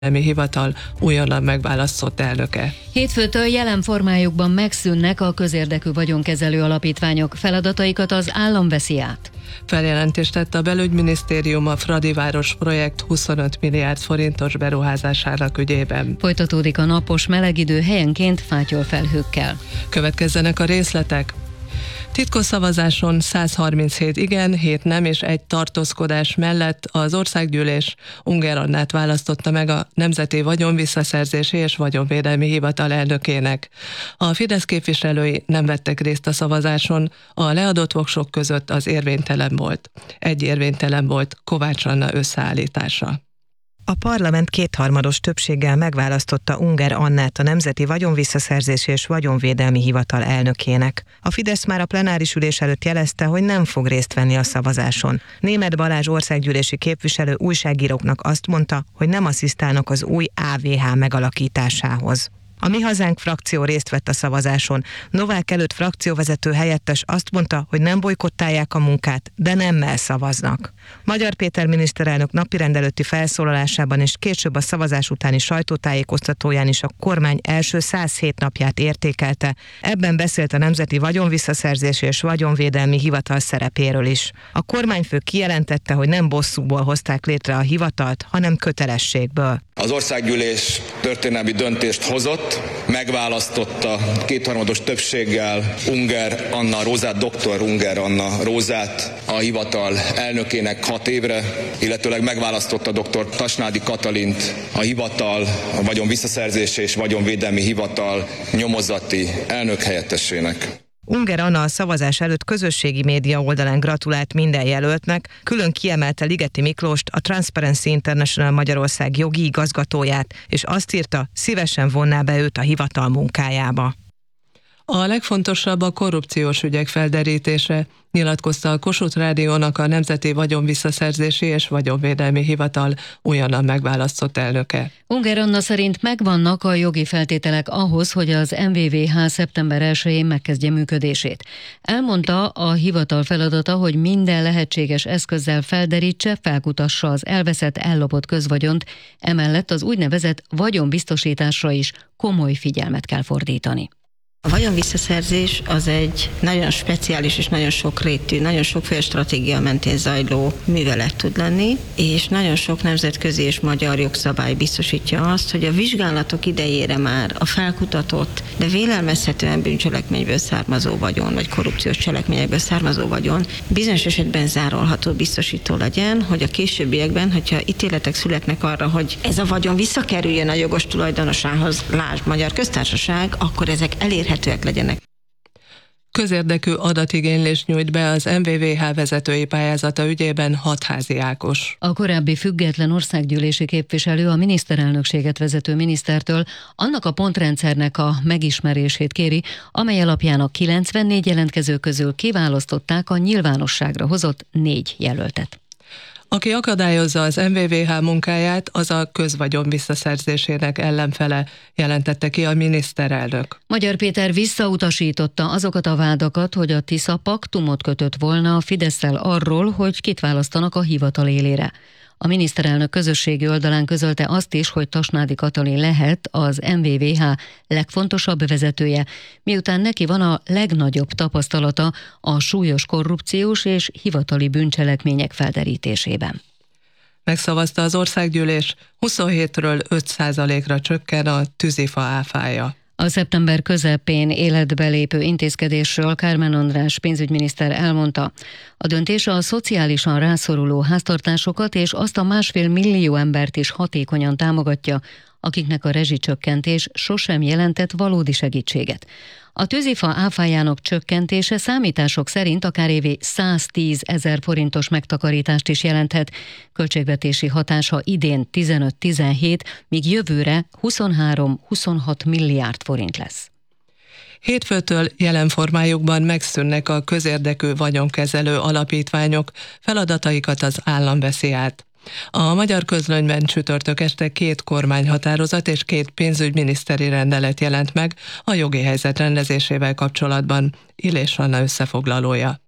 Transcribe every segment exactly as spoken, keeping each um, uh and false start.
Hivatal újonnan megválasztott elnöke. Hétfőtől jelen formájukban megszűnnek a közérdekű vagyonkezelő alapítványok, feladataikat az állam veszi át. Feljelentést tett a Belügyminisztérium a Fradiváros projekt huszonöt milliárd forintos beruházásának ügyében. Folytatódik a napos melegidő, helyenként fátyolfelhőkkel. Következzenek a részletek. Titkos szavazáson száz harminchét igen, hét nem és egy tartózkodás mellett az Országgyűlés Ungár Annát választotta meg a Nemzeti Vagyonvisszaszerzési és Vagyonvédelmi Hivatal elnökének. A Fidesz képviselői nem vettek részt a szavazáson, a leadott voksok között az érvénytelen volt. Egy érvénytelen volt Kovács Anna összeállítása. A parlament kétharmados többséggel megválasztotta Ungár Annát a Nemzeti Vagyonvisszaszerzési és Vagyonvédelmi Hivatal elnökének. A Fidesz már a plenáris ülés előtt jelezte, hogy nem fog részt venni a szavazáson. Németh Balázs országgyűlési képviselő újságíróknak azt mondta, hogy nem asszisztálnak az új á vé há megalakításához. A Mi Hazánk frakció részt vett a szavazáson. Novák Előtt frakcióvezető helyettes azt mondta, hogy nem bojkottálják a munkát, de nemmel szavaznak. Magyar Péter miniszterelnök napirend előtti felszólalásában és később a szavazás utáni sajtótájékoztatóján is a kormány első száz hét napját értékelte. Ebben beszélt a Nemzeti Vagyonvisszaszerzési és Vagyonvédelmi Hivatal szerepéről is. A kormányfő kijelentette, hogy nem bosszúból hozták létre a hivatalt, hanem kötelességből. Az Országgyűlés történelmi döntést hozott, megválasztotta kétharmados többséggel Ungár Anna Rózát, doktor Ungár Anna Rózát a hivatal elnökének hat évre, illetőleg megválasztotta doktor Tasnádi Katalint a hivatal, a Vagyonvisszaszerzési és Vagyonvédelmi Hivatal nyomozati elnök helyettesének. Ungár Anna a szavazás előtt közösségi média oldalán gratulált minden jelöltnek, külön kiemelte Ligeti Miklóst, a Transparency International Magyarország jogi igazgatóját, és azt írta, szívesen vonná be őt a hivatal munkájába. A legfontosabb a korrupciós ügyek felderítése, nyilatkozta a Kossuth Rádiónak a Nemzeti Vagyonvisszaszerzési és Vagyonvédelmi Hivatal újonnan megválasztott elnöke. Ungár Anna szerint megvannak a jogi feltételek ahhoz, hogy az em vé vé há szeptember elsején megkezdje működését. Elmondta, a hivatal feladata, hogy minden lehetséges eszközzel felderítse, felkutassa az elveszett, ellopott közvagyont, emellett az úgynevezett vagyonbiztosításra is komoly figyelmet kell fordítani. A vagyonvisszaszerzés az egy nagyon speciális és nagyon sokrétű, nagyon sokféle stratégia mentén zajló művelet tud lenni, és nagyon sok nemzetközi és magyar jogszabály biztosítja azt, hogy a vizsgálatok idejére már a felkutatott, de vélelmezhetően bűncselekményből származó vagyon, vagy korrupciós cselekményekből származó vagyon bizonyos esetben zárolható, biztosító legyen, hogy a későbbiekben, hogyha ítéletek születnek arra, hogy ez a vagyon visszakerüljön a jogos tulajdonosához, lásd Magyar Köztársaság, akkor ezek elérhetőek legyenek. Közérdekű adatigénylést nyújt be az em vé vé há vezetői pályázata ügyében Hatházi Ákos. A korábbi független országgyűlési képviselő a miniszterelnökséget vezető minisztertől annak a pontrendszernek a megismerését kéri, amely alapján a kilencvennégy jelentkező közül kiválasztották a nyilvánosságra hozott négy jelöltet. Aki akadályozza az em vé vé há munkáját, az a közvagyon visszaszerzésének ellenfele, jelentette ki a miniszterelnök. Magyar Péter visszautasította azokat a vádakat, hogy a Tisza paktumot kötött volna a Fidesszel arról, hogy kit választanak a hivatal élére. A miniszterelnök közösségi oldalán közölte azt is, hogy Tasnádi Katalin lehet az em vé vé há legfontosabb vezetője, miután neki van a legnagyobb tapasztalata a súlyos korrupciós és hivatali bűncselekmények felderítésében. Megszavazta az Országgyűlés, huszonhétről öt százalékra csökken a tűzifa áfája. A szeptember közepén életbe lépő intézkedésről Kármán András pénzügyminiszter elmondta, a döntés a szociálisan rászoruló háztartásokat és azt a másfél millió embert is hatékonyan támogatja, akiknek a rezsicsökkentés sosem jelentett valódi segítséget. A tűzifa áfájának csökkentése számítások szerint akár évi száztízezer forintos megtakarítást is jelenthet. Költségvetési hatása idén tizenöt-tizenhét, míg jövőre huszonhárom-huszonhat milliárd forint lesz. Hétfőtől jelen formájukban megszűnnek a közérdekű vagyonkezelő alapítványok, feladataikat az állam veszi át. A Magyar Közlönyben csütörtök este két kormányhatározat és két pénzügyminiszteri rendelet jelent meg a jogi helyzet rendezésével kapcsolatban. Illés Anna összefoglalója.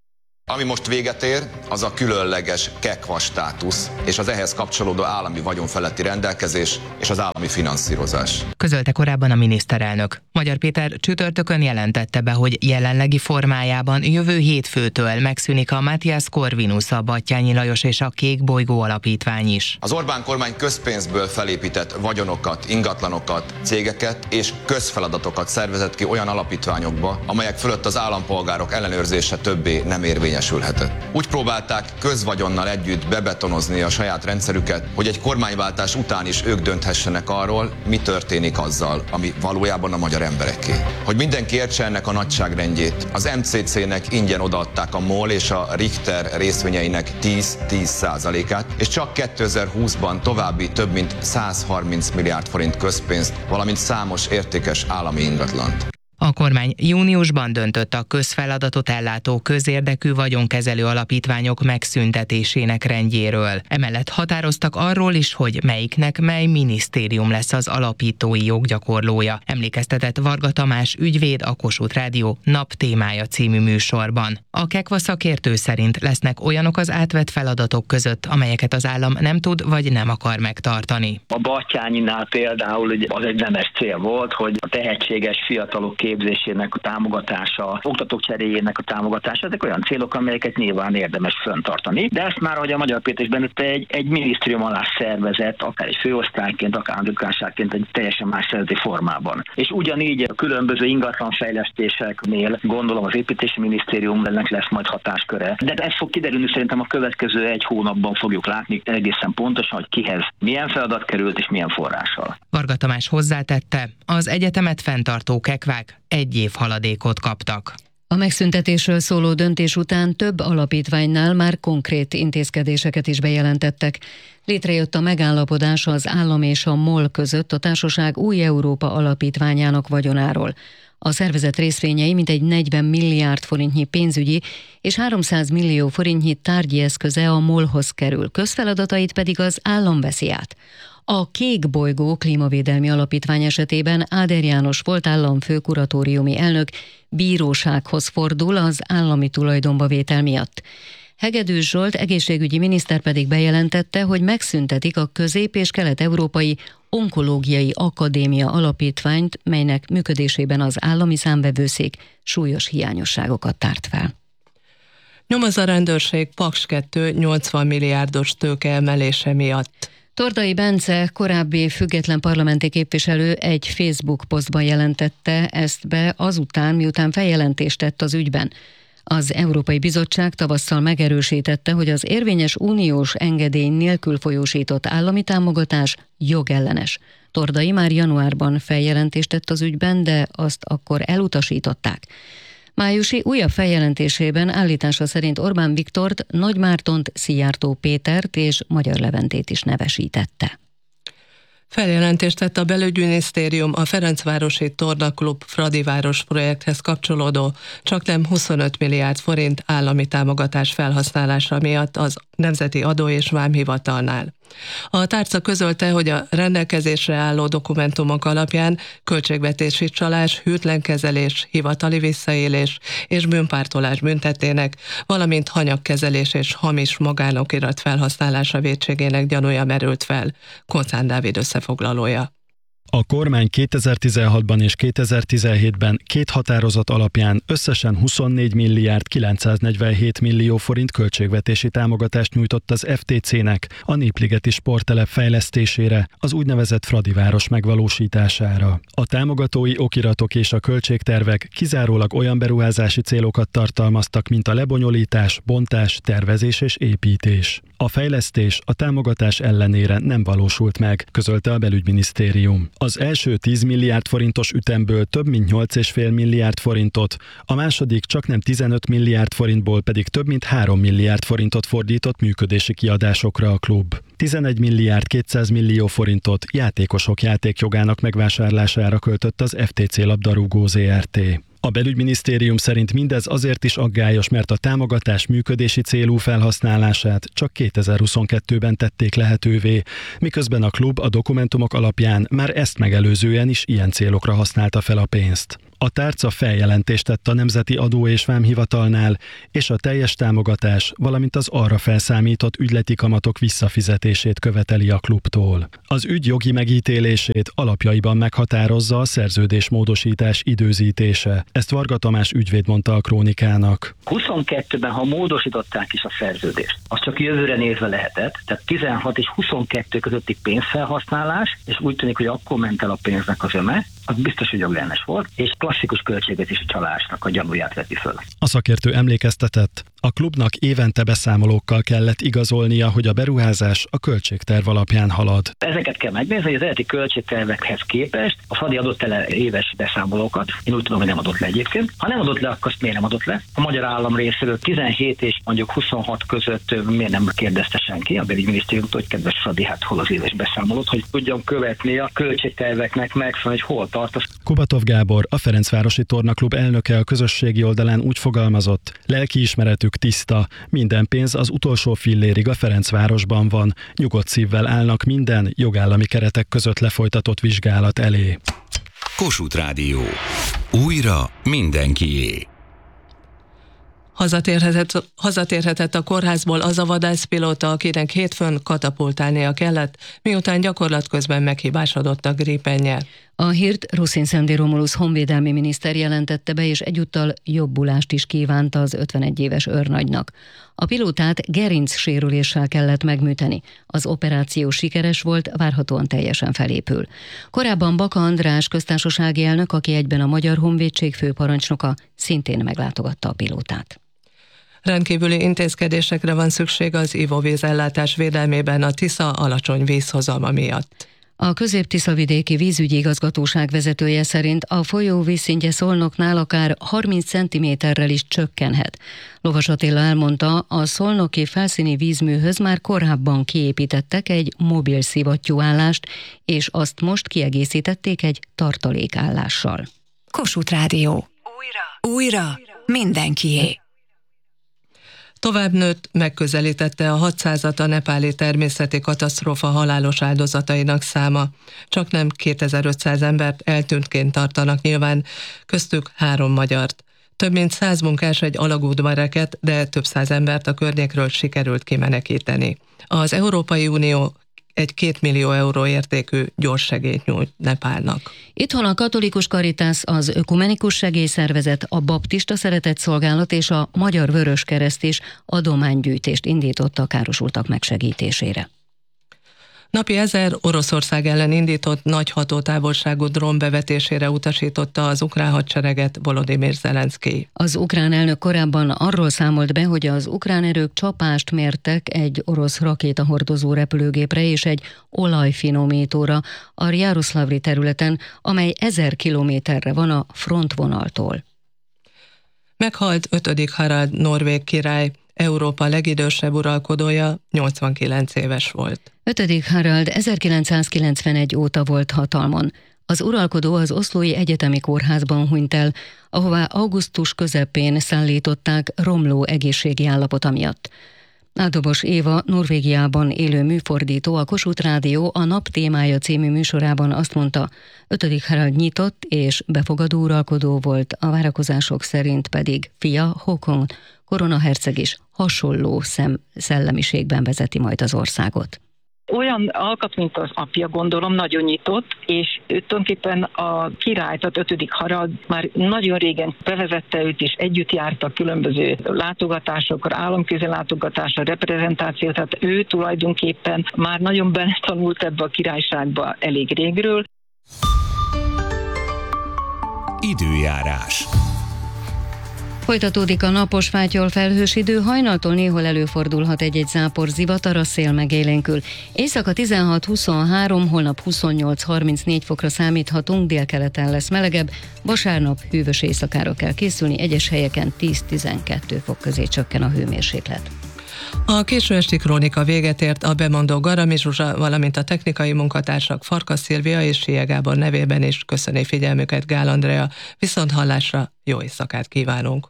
Ami most véget ér, az a különleges KEKVA státusz és az ehhez kapcsolódó állami vagyonfeletti rendelkezés és az állami finanszírozás. Közölte korábban a miniszterelnök. Magyar Péter csütörtökön jelentette be, hogy jelenlegi formájában jövő hétfőtől megszűnik a Matthias Corvinus, a Batthyány Lajos és a Kék Bolygó alapítvány is. Az Orbán kormány közpénzből felépített vagyonokat, ingatlanokat, cégeket és közfeladatokat szervezett ki olyan alapítványokba, amelyek fölött az állampolgárok ellenőrzése többé nem érvényesülhetett. Úgy próbálták közvagyonnal együtt bebetonozni a saját rendszerüket, hogy egy kormányváltás után is ők dönthessenek arról, mi történik azzal, ami valójában a magyar embereké. Hogy mindenki értse ennek a nagyságrendjét, az em cé cé-nek ingyen odaadták a MOL és a Richter részvényeinek tíz-tíz százalékát, és csak kétezer-húszban további több mint száz harminc milliárd forint közpénzt, valamint számos értékes állami ingatlant. A kormány júniusban döntött a közfeladatot ellátó közérdekű vagyonkezelő alapítványok megszüntetésének rendjéről. Emellett határoztak arról is, hogy melyiknek mely minisztérium lesz az alapítói joggyakorlója. Emlékeztetett Varga Tamás ügyvéd a Kossuth Rádió Nap témája című műsorban. A KEKVA szakértő szerint lesznek olyanok az átvett feladatok között, amelyeket az állam nem tud vagy nem akar megtartani. A Batthyánynál például ugye az egy nemes cél volt, hogy a tehetséges fiatalok képzésének a támogatása, oktatók cseréjének a támogatása, ezek olyan célok, amelyeket nyilván érdemes fenntartani. De ezt már, ahogy a Magyar Péter is bennette, egy, egy minisztérium alá szervezett, akár egy főosztályként, akár államtitkárságként egy teljesen más szervezeti formában. És ugyanígy a különböző ingatlanfejlesztéseknél gondolom az építési minisztériumnak lesz majd hatásköre. De ez fog kiderülni, szerintem a következő egy hónapban fogjuk látni egészen pontosan, hogy kihez milyen feladat került és milyen forrással. Varga Tamás hozzátette, az egyetemet fenntartó kekvák egy év haladékot kaptak. A megszüntetésről szóló döntés után több alapítványnál már konkrét intézkedéseket is bejelentettek. Létrejött a megállapodás az állam és a MOL között a társaság Új Európa alapítványának vagyonáról. A szervezet részvényei mintegy negyven milliárd forintnyi pénzügyi és háromszáz millió forintnyi tárgyi eszköze a MOL-hoz kerül, közfeladatait pedig az állam veszi át. A Kék Bolygó klímavédelmi alapítvány esetében Áder János volt államfő kuratóriumi elnök bírósághoz fordul az állami tulajdonba vétel miatt. Hegedűs Zsolt egészségügyi miniszter pedig bejelentette, hogy megszüntetik a Közép- és Kelet-Európai Onkológiai Akadémia alapítványt, melynek működésében az állami számvevőszék súlyos hiányosságokat tárt fel. Nyomoz a rendőrség Paks kettő nyolcvan milliárdos tőkeemelése miatt. Tordai Bence, korábbi független parlamenti képviselő egy Facebook posztban jelentette ezt be azután, miután feljelentést tett az ügyben. Az Európai Bizottság tavasszal megerősítette, hogy az érvényes uniós engedély nélkül folyósított állami támogatás jogellenes. Tordai már januárban feljelentést tett az ügyben, de azt akkor elutasították. Májusi újabb feljelentésében állítása szerint Orbán Viktort, Nagy Mártont, Szijjártó Pétert és Magyar Leventét is nevesítette. Feljelentést tett a belügyminisztérium a Ferencvárosi Tornaklub Fradiváros projekthez kapcsolódó csaknem huszonöt milliárd forint állami támogatás felhasználása miatt az Nemzeti Adó- és Vámhivatalnál. A tárca közölte, hogy a rendelkezésre álló dokumentumok alapján költségvetési csalás, hűtlen kezelés, hivatali visszaélés és bűnpártolás büntetének, valamint hanyagkezelés és hamis magánokirat felhasználása vétségének gyanúja merült fel. Kocán Dávid összefoglalója. A kormány kétezer-tizenhatban és kétezer-tizenhétben két határozat alapján összesen huszonnégy milliárd kilencszáznegyvenhét millió forint költségvetési támogatást nyújtott az ef té cének a Népligeti sporttelep fejlesztésére, az úgynevezett Fradiváros megvalósítására. A támogatói okiratok és a költségtervek kizárólag olyan beruházási célokat tartalmaztak, mint a lebonyolítás, bontás, tervezés és építés. A fejlesztés a támogatás ellenére nem valósult meg, közölte a belügyminisztérium. Az első tíz milliárd forintos ütemből több mint nyolc egész öt milliárd forintot, a második csaknem tizenöt milliárd forintból pedig több mint három milliárd forintot fordított működési kiadásokra a klub. tizenegy milliárd kétszáz millió forintot játékosok játékjogának megvásárlására költött az ef té cé labdarúgó zé er té. A belügyminisztérium szerint mindez azért is aggályos, mert a támogatás működési célú felhasználását csak kétezer-huszonkettőben tették lehetővé, miközben a klub a dokumentumok alapján már ezt megelőzően is ilyen célokra használta fel a pénzt. A tárca feljelentést tett a Nemzeti Adó és Vámhivatalnál, és a teljes támogatás, valamint az arra felszámított ügyleti kamatok visszafizetését követeli a klubtól. Az ügy jogi megítélését alapjaiban meghatározza a szerződésmódosítás időzítése. Ezt Varga Tamás ügyvéd mondta a Krónikának. huszonkettőben, ha módosították is a szerződést, az csak jövőre nézve lehetett, tehát tizenhat és huszonkettő közötti pénzfelhasználás, és úgy tűnik, hogy akkor ment el a pénznek az öme, az biztos, hogy jogellenes volt, és klasszikus költségvetési csalásnak a gyanúját veti föl. A szakértő emlékeztetett, a klubnak évente beszámolókkal kellett igazolnia, hogy a beruházás a költségterv alapján halad. Ezeket kell megnézni, hogy az eredeti költségtervekhez képest a Fradi adott el éves beszámolókat. Én úgy tudom, hogy nem adott le egyébként. Ha nem adott le, akkor azt miért nem adott le? A magyar állam részéről tizenhét és mondjuk huszonhat között miért nem kérdezte senki a belügyminisztériumtól, hogy kedves Fradi, hát hol az éves beszámolót, hogy tudjam követni a költségterveknek megfelelően, hogy hol tartasz. Kubatov Gábor, a Ferencvárosi Tornaklub elnöke a közösségi oldalán úgy fogalmazott, lelkiismeretük tiszta, minden pénz az utolsó fillérig a Ferencvárosban van, nyugodt szívvel állnak minden jogállami keretek között lefolytatott vizsgálat elé. Kossuth Rádió. Újra mindenkié. Hazatérhetett, hazatérhetett a kórházból az a vadászpilóta, akinek hétfőn katapultálnia kellett, miután gyakorlat közben meghibásodott a Gripennyel. A hírt Ruszin Szemdi Romulusz honvédelmi miniszter jelentette be, és egyúttal jobbulást is kívánta az ötvenegy éves őrnagynak. A pilótát gerinc sérüléssel kellett megműteni. Az operáció sikeres volt, várhatóan teljesen felépül. Korábban Baka András köztársasági elnök, aki egyben a Magyar Honvédség főparancsnoka, szintén meglátogatta a pilótát. Rendkívüli intézkedésekre van szükség az ivóvízellátás védelmében a Tisza alacsony vízhozama miatt. A Közép-Tiszavidéki Vízügyi Igazgatóság vezetője szerint a folyó vízszintje Szolnoknál akár harminc centiméterrel is csökkenhet. Lovas Attila elmondta, a szolnoki felszíni vízműhöz már korábban kiépítettek egy mobil szivattyúállást, és azt most kiegészítették egy tartalékállással. Kossuth Rádió. Újra. Újra. Mindenkié. Tovább nőtt, megközelítette a hatszázat a nepáli természeti katasztrófa halálos áldozatainak száma. Csaknem kétezer-ötszáz embert eltűntként tartanak nyilván, köztük három magyart. Több mint száz munkás egy alagútba rekedt, de több száz embert a környékről sikerült kimenekíteni. Az Európai Unió egy két millió euró értékű gyors segélyt nyújt Nepálnak. Itthon a Katolikus Caritas, az Ökumenikus Segélyszervezet, a Baptista Szeretetszolgálat és a Magyar Vöröskereszt is adománygyűjtést indított a károsultak megsegítésére. Napi ezer Oroszország ellen indított nagy hatótávolságú drón bevetésére utasította az ukrán hadsereget Volodymyr Zelenszkij. Az ukrán elnök korábban arról számolt be, hogy az ukrán erők csapást mértek egy orosz rakétahordozó repülőgépre és egy olajfinomítóra a Jaroszlavli területen, amely ezer kilométerre van a frontvonaltól. Meghalt ötödik Harald norvég király, Európa legidősebb uralkodója, nyolcvankilenc éves volt. ötödik Harald ezerkilencszázkilencvenegy óta volt hatalmon. Az uralkodó az Oszlói Egyetemi Kórházban hunyt el, ahová augusztus közepén szállították romló egészségi állapota miatt. Ádobos Éva, Norvégiában élő műfordító, a Kossuth Rádió a Nap témája című műsorában azt mondta, ötödik Harald nyitott és befogadó uralkodó volt, a várakozások szerint pedig fia Håkon koronaherceg is hasonló szem, szellemiségben vezeti majd az országot. Olyan alkat, mint az apja, gondolom, nagyon nyitott, és tulajdonképpen a király, tehát ötödik Harald már nagyon régen bevezette őt, és együtt jártak különböző látogatásokra, államközi látogatásra, reprezentáció, tehát ő tulajdonképpen már nagyon beletanult ebbe a királyságba elég régről. Időjárás. Folytatódik a napos, fátyol, felhős idő, hajnaltól néhol előfordulhat egy-egy zápor, zivatar, a szél megélénkül. Éjszaka tizenhat huszonhárom, holnap huszonnyolc harmincnégy fokra számíthatunk, délkeleten lesz melegebb, vasárnap hűvös éjszakára kell készülni, egyes helyeken tíz-tizenkettő fok közé csökken a hőmérséklet. A késő esti krónika véget ért, a bemondó Garami Zsuzsa, valamint a technikai munkatársak Farkas Szilvia és Sia Gábor nevében is köszöni figyelmüket Gál Andrea. Viszont hallásra, jó éjszakát kívánunk!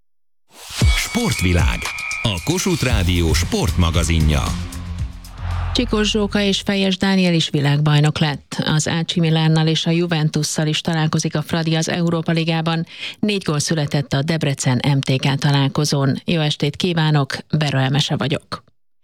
Sportvilág, a Kossuth Rádió sportmagazinja. Csikós Zsóka és Fejes Dániel is világbajnok lett. Az á cé Milánnal és a Juventusszal is találkozik a Fradi az Európa Ligában. Négy gól született a Debrecen em té ká találkozón. Jó estét kívánok, Bera Emese vagyok.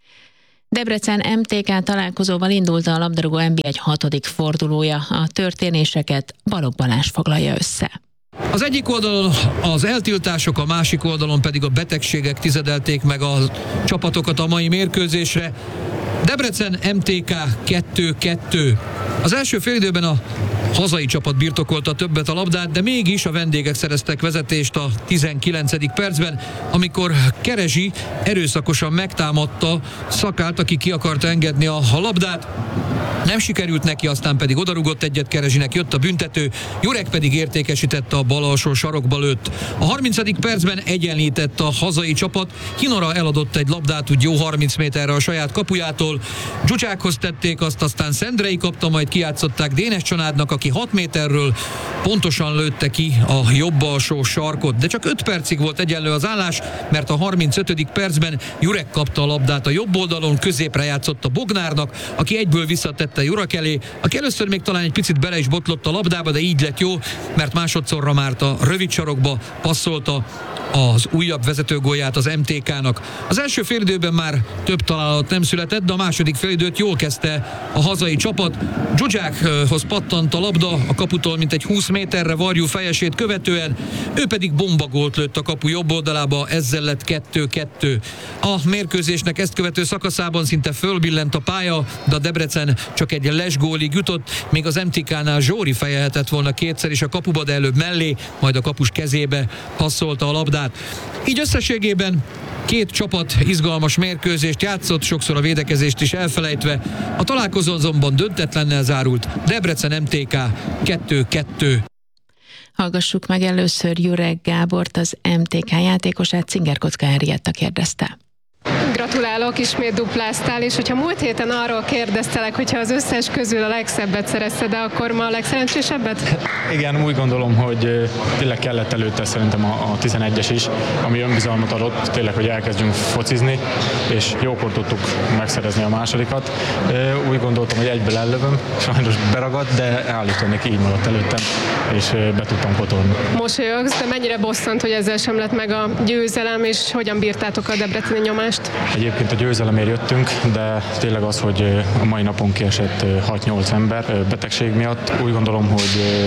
Debrecen em té ká találkozóval indult a labdarúgó en bé egy hatodik fordulója. A történéseket Balogh Balázs foglalja össze. Az egyik oldalon az eltiltások, a másik oldalon pedig a betegségek tizedelték meg a csapatokat a mai mérkőzésre. Debrecen em té ká kettő kettő. Az első félidőben a hazai csapat birtokolta többet a labdát, de mégis a vendégek szereztek vezetést a tizenkilencedik percben, amikor Kerezsi erőszakosan megtámadta Szakát, aki ki akarta engedni a, a labdát. Nem sikerült neki, aztán pedig odarugott egyet Kerezsinek, jött a büntető, Jurek pedig értékesítette, a bal alsó sarokba lőtt. A harmincadik percben egyenlített a hazai csapat, Hinora eladott egy labdát úgy jó harminc méterre a saját kapujától, Dzsucsákhoz tették azt, aztán Szendrei kapta, majd kijátszották Dénes Csanádnak, aki hat méterről pontosan lőtte ki a jobb alsó sarkot, de csak öt percig volt egyenlő az állás, mert a harmincötödik percben Jurek kapta a labdát a jobb oldalon, középre játszott a Bognárnak, aki egyből visszatette Jurek elé, aki először még talán egy picit bele is botlott a labdába, de így lett jó, mert másodszorra már a rövid sarokba passzolta az újabb vezetőgólját az em té ká-nak. Az első félidőben már több találat nem született, de a második félidőt jól kezdte a hazai csapat. Dzsudzsákhoz pattant a labda a kaputól mintegy húsz méterre Varjú Fejesét követően, ő pedig bombagolt lőtt a kapu jobb oldalába, ezzel lett kettő kettő. A mérkőzésnek ezt követő szakaszában szinte fölbillent a pálya, de a Debrecen csak egy lesgólig jutott, még az em té ká-nál Zsóri fejelhetett volna kétszer is a kapuba, de előbb mellé, majd a kapus kezébe passzolta a labdát. Így összességében két csapat izgalmas mérkőzést játszott, sokszor a védekezést is elfelejtve. A találkozó azonban döntetlennel zárult, Debrecen em té ká kettő kettő. Hallgassuk meg először Jurek Gábort, az em té ká játékosát, Cingerkocka Henrietta kérdezte. Gratulálok, ismét dupláztál, és hogyha múlt héten arról kérdeztelek, hogyha az összes közül a legszebbet szerezted, de akkor ma a legszerencsésebbet? Igen, úgy gondolom, hogy tényleg kellett előtte szerintem a, a tizenegyes is, ami önbizalmat adott, tényleg, hogy elkezdjünk focizni, és jókor tudtuk megszerezni a másodikat. Úgy gondoltam, hogy egyből ellövöm, sajnos beragadt, de állítólag neki így maradt előttem, és be tudtam kotorni. Mosolyogsz, de mennyire bosszant, hogy ezzel sem lett meg a győzelem, és hogyan bírtátok a debreceni nyomást? Egyébként a győzelemért jöttünk, de tényleg az, hogy a mai napon kiesett hat-nyolc ember betegség miatt, úgy gondolom, hogy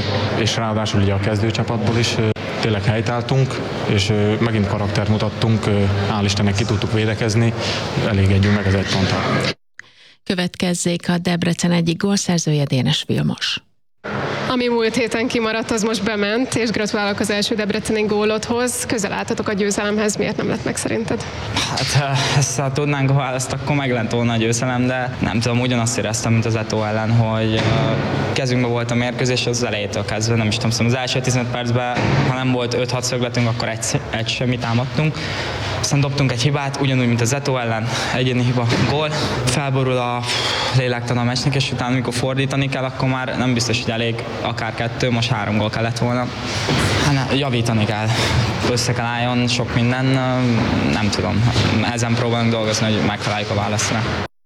és ráadásul ugye a kezdőcsapatból is tényleg helytálltunk, és megint karaktert mutattunk, hál' Istennek ki tudtuk védekezni, elégedjünk meg az egy ponttal. Következzék a Debrecen egyik gólszerzője, Dénes Vilmos. Ami múlt héten kimaradt, az most bement, és gratulálok az első debreceni gólodhoz. Közel álltatok a győzelemhez, miért nem lett meg szerinted? Hát ha ezt ha tudnánk a választ, akkor meg lett volna a győzelem, de nem tudom, ugyanazt éreztem, mint az Eto ellen, hogy kezünkben volt a mérkőzés az elejétől kezdve, nem is tudom, szóval az első tizenöt percben, ha nem volt öt-hat szögletünk, akkor egy, egy semmi támadtunk. Aztán dobtunk egy hibát, ugyanúgy, mint az Eto ellen, egyéni hiba, gól. Felborul a lélektana a meccsnek, és utána, amikor fordítani kell, akkor már nem biztos, hogy elég akár kettő, most három gól kellett volna. Hát javítani kell, össze kell álljon sok minden, nem tudom. Ezen próbálunk dolgozni, hogy megtaláljuk a válaszra.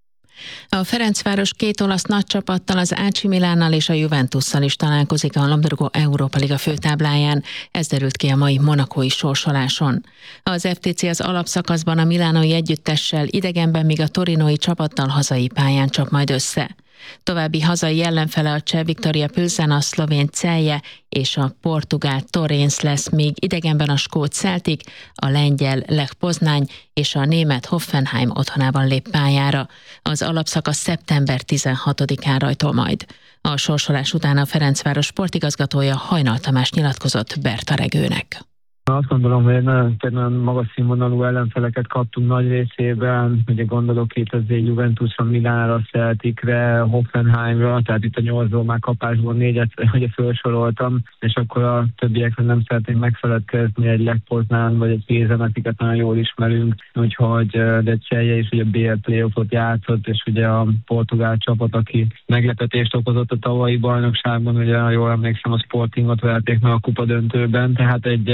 A Ferencváros két olasz nagy csapattal, az á cé Milánnal és a Juventusszal is találkozik a labdarúgó Európa Liga főtábláján. Ez derült ki a mai monakói sorsoláson. Az ef té cé az alapszakaszban a milánói együttessel, idegenben még a torinói csapattal hazai pályán csap majd össze. További hazai ellenfele a cseh Viktoria Plzen, a szlovén Celje és a portugál Torrens lesz, még idegenben a skót Celtic, a lengyel Lech Poznány és a német Hoffenheim otthonában lép pályára. Az alapszakasz szeptember tizenhatodikán rajtol majd. A sorsolás után a Ferencváros sportigazgatója Hajnal Tamás nyilatkozott Berta Regőnek. Azt gondolom, hogy egy nagyon, nagyon magas színvonalú ellenfeleket kaptunk nagy részében, ugye gondolok itt azért Juventusra, Milánra, Celticre, Hoffenheimra, tehát itt a nyolcból már kapásból négyet ugye felsoroltam, és akkor a többiekre nem szeretnék megfeledkezni, egy Lech Poznán vagy egy Pézen, akiket nagyon jól ismerünk, úgyhogy de Celje is ugye bé el playoffot játszott, és ugye a portugál csapat, aki meglepetést okozott a tavalyi bajnokságban, ugye jól emlékszem, a Sportingot verték meg a kupa döntőben, tehát egy, egy nagyon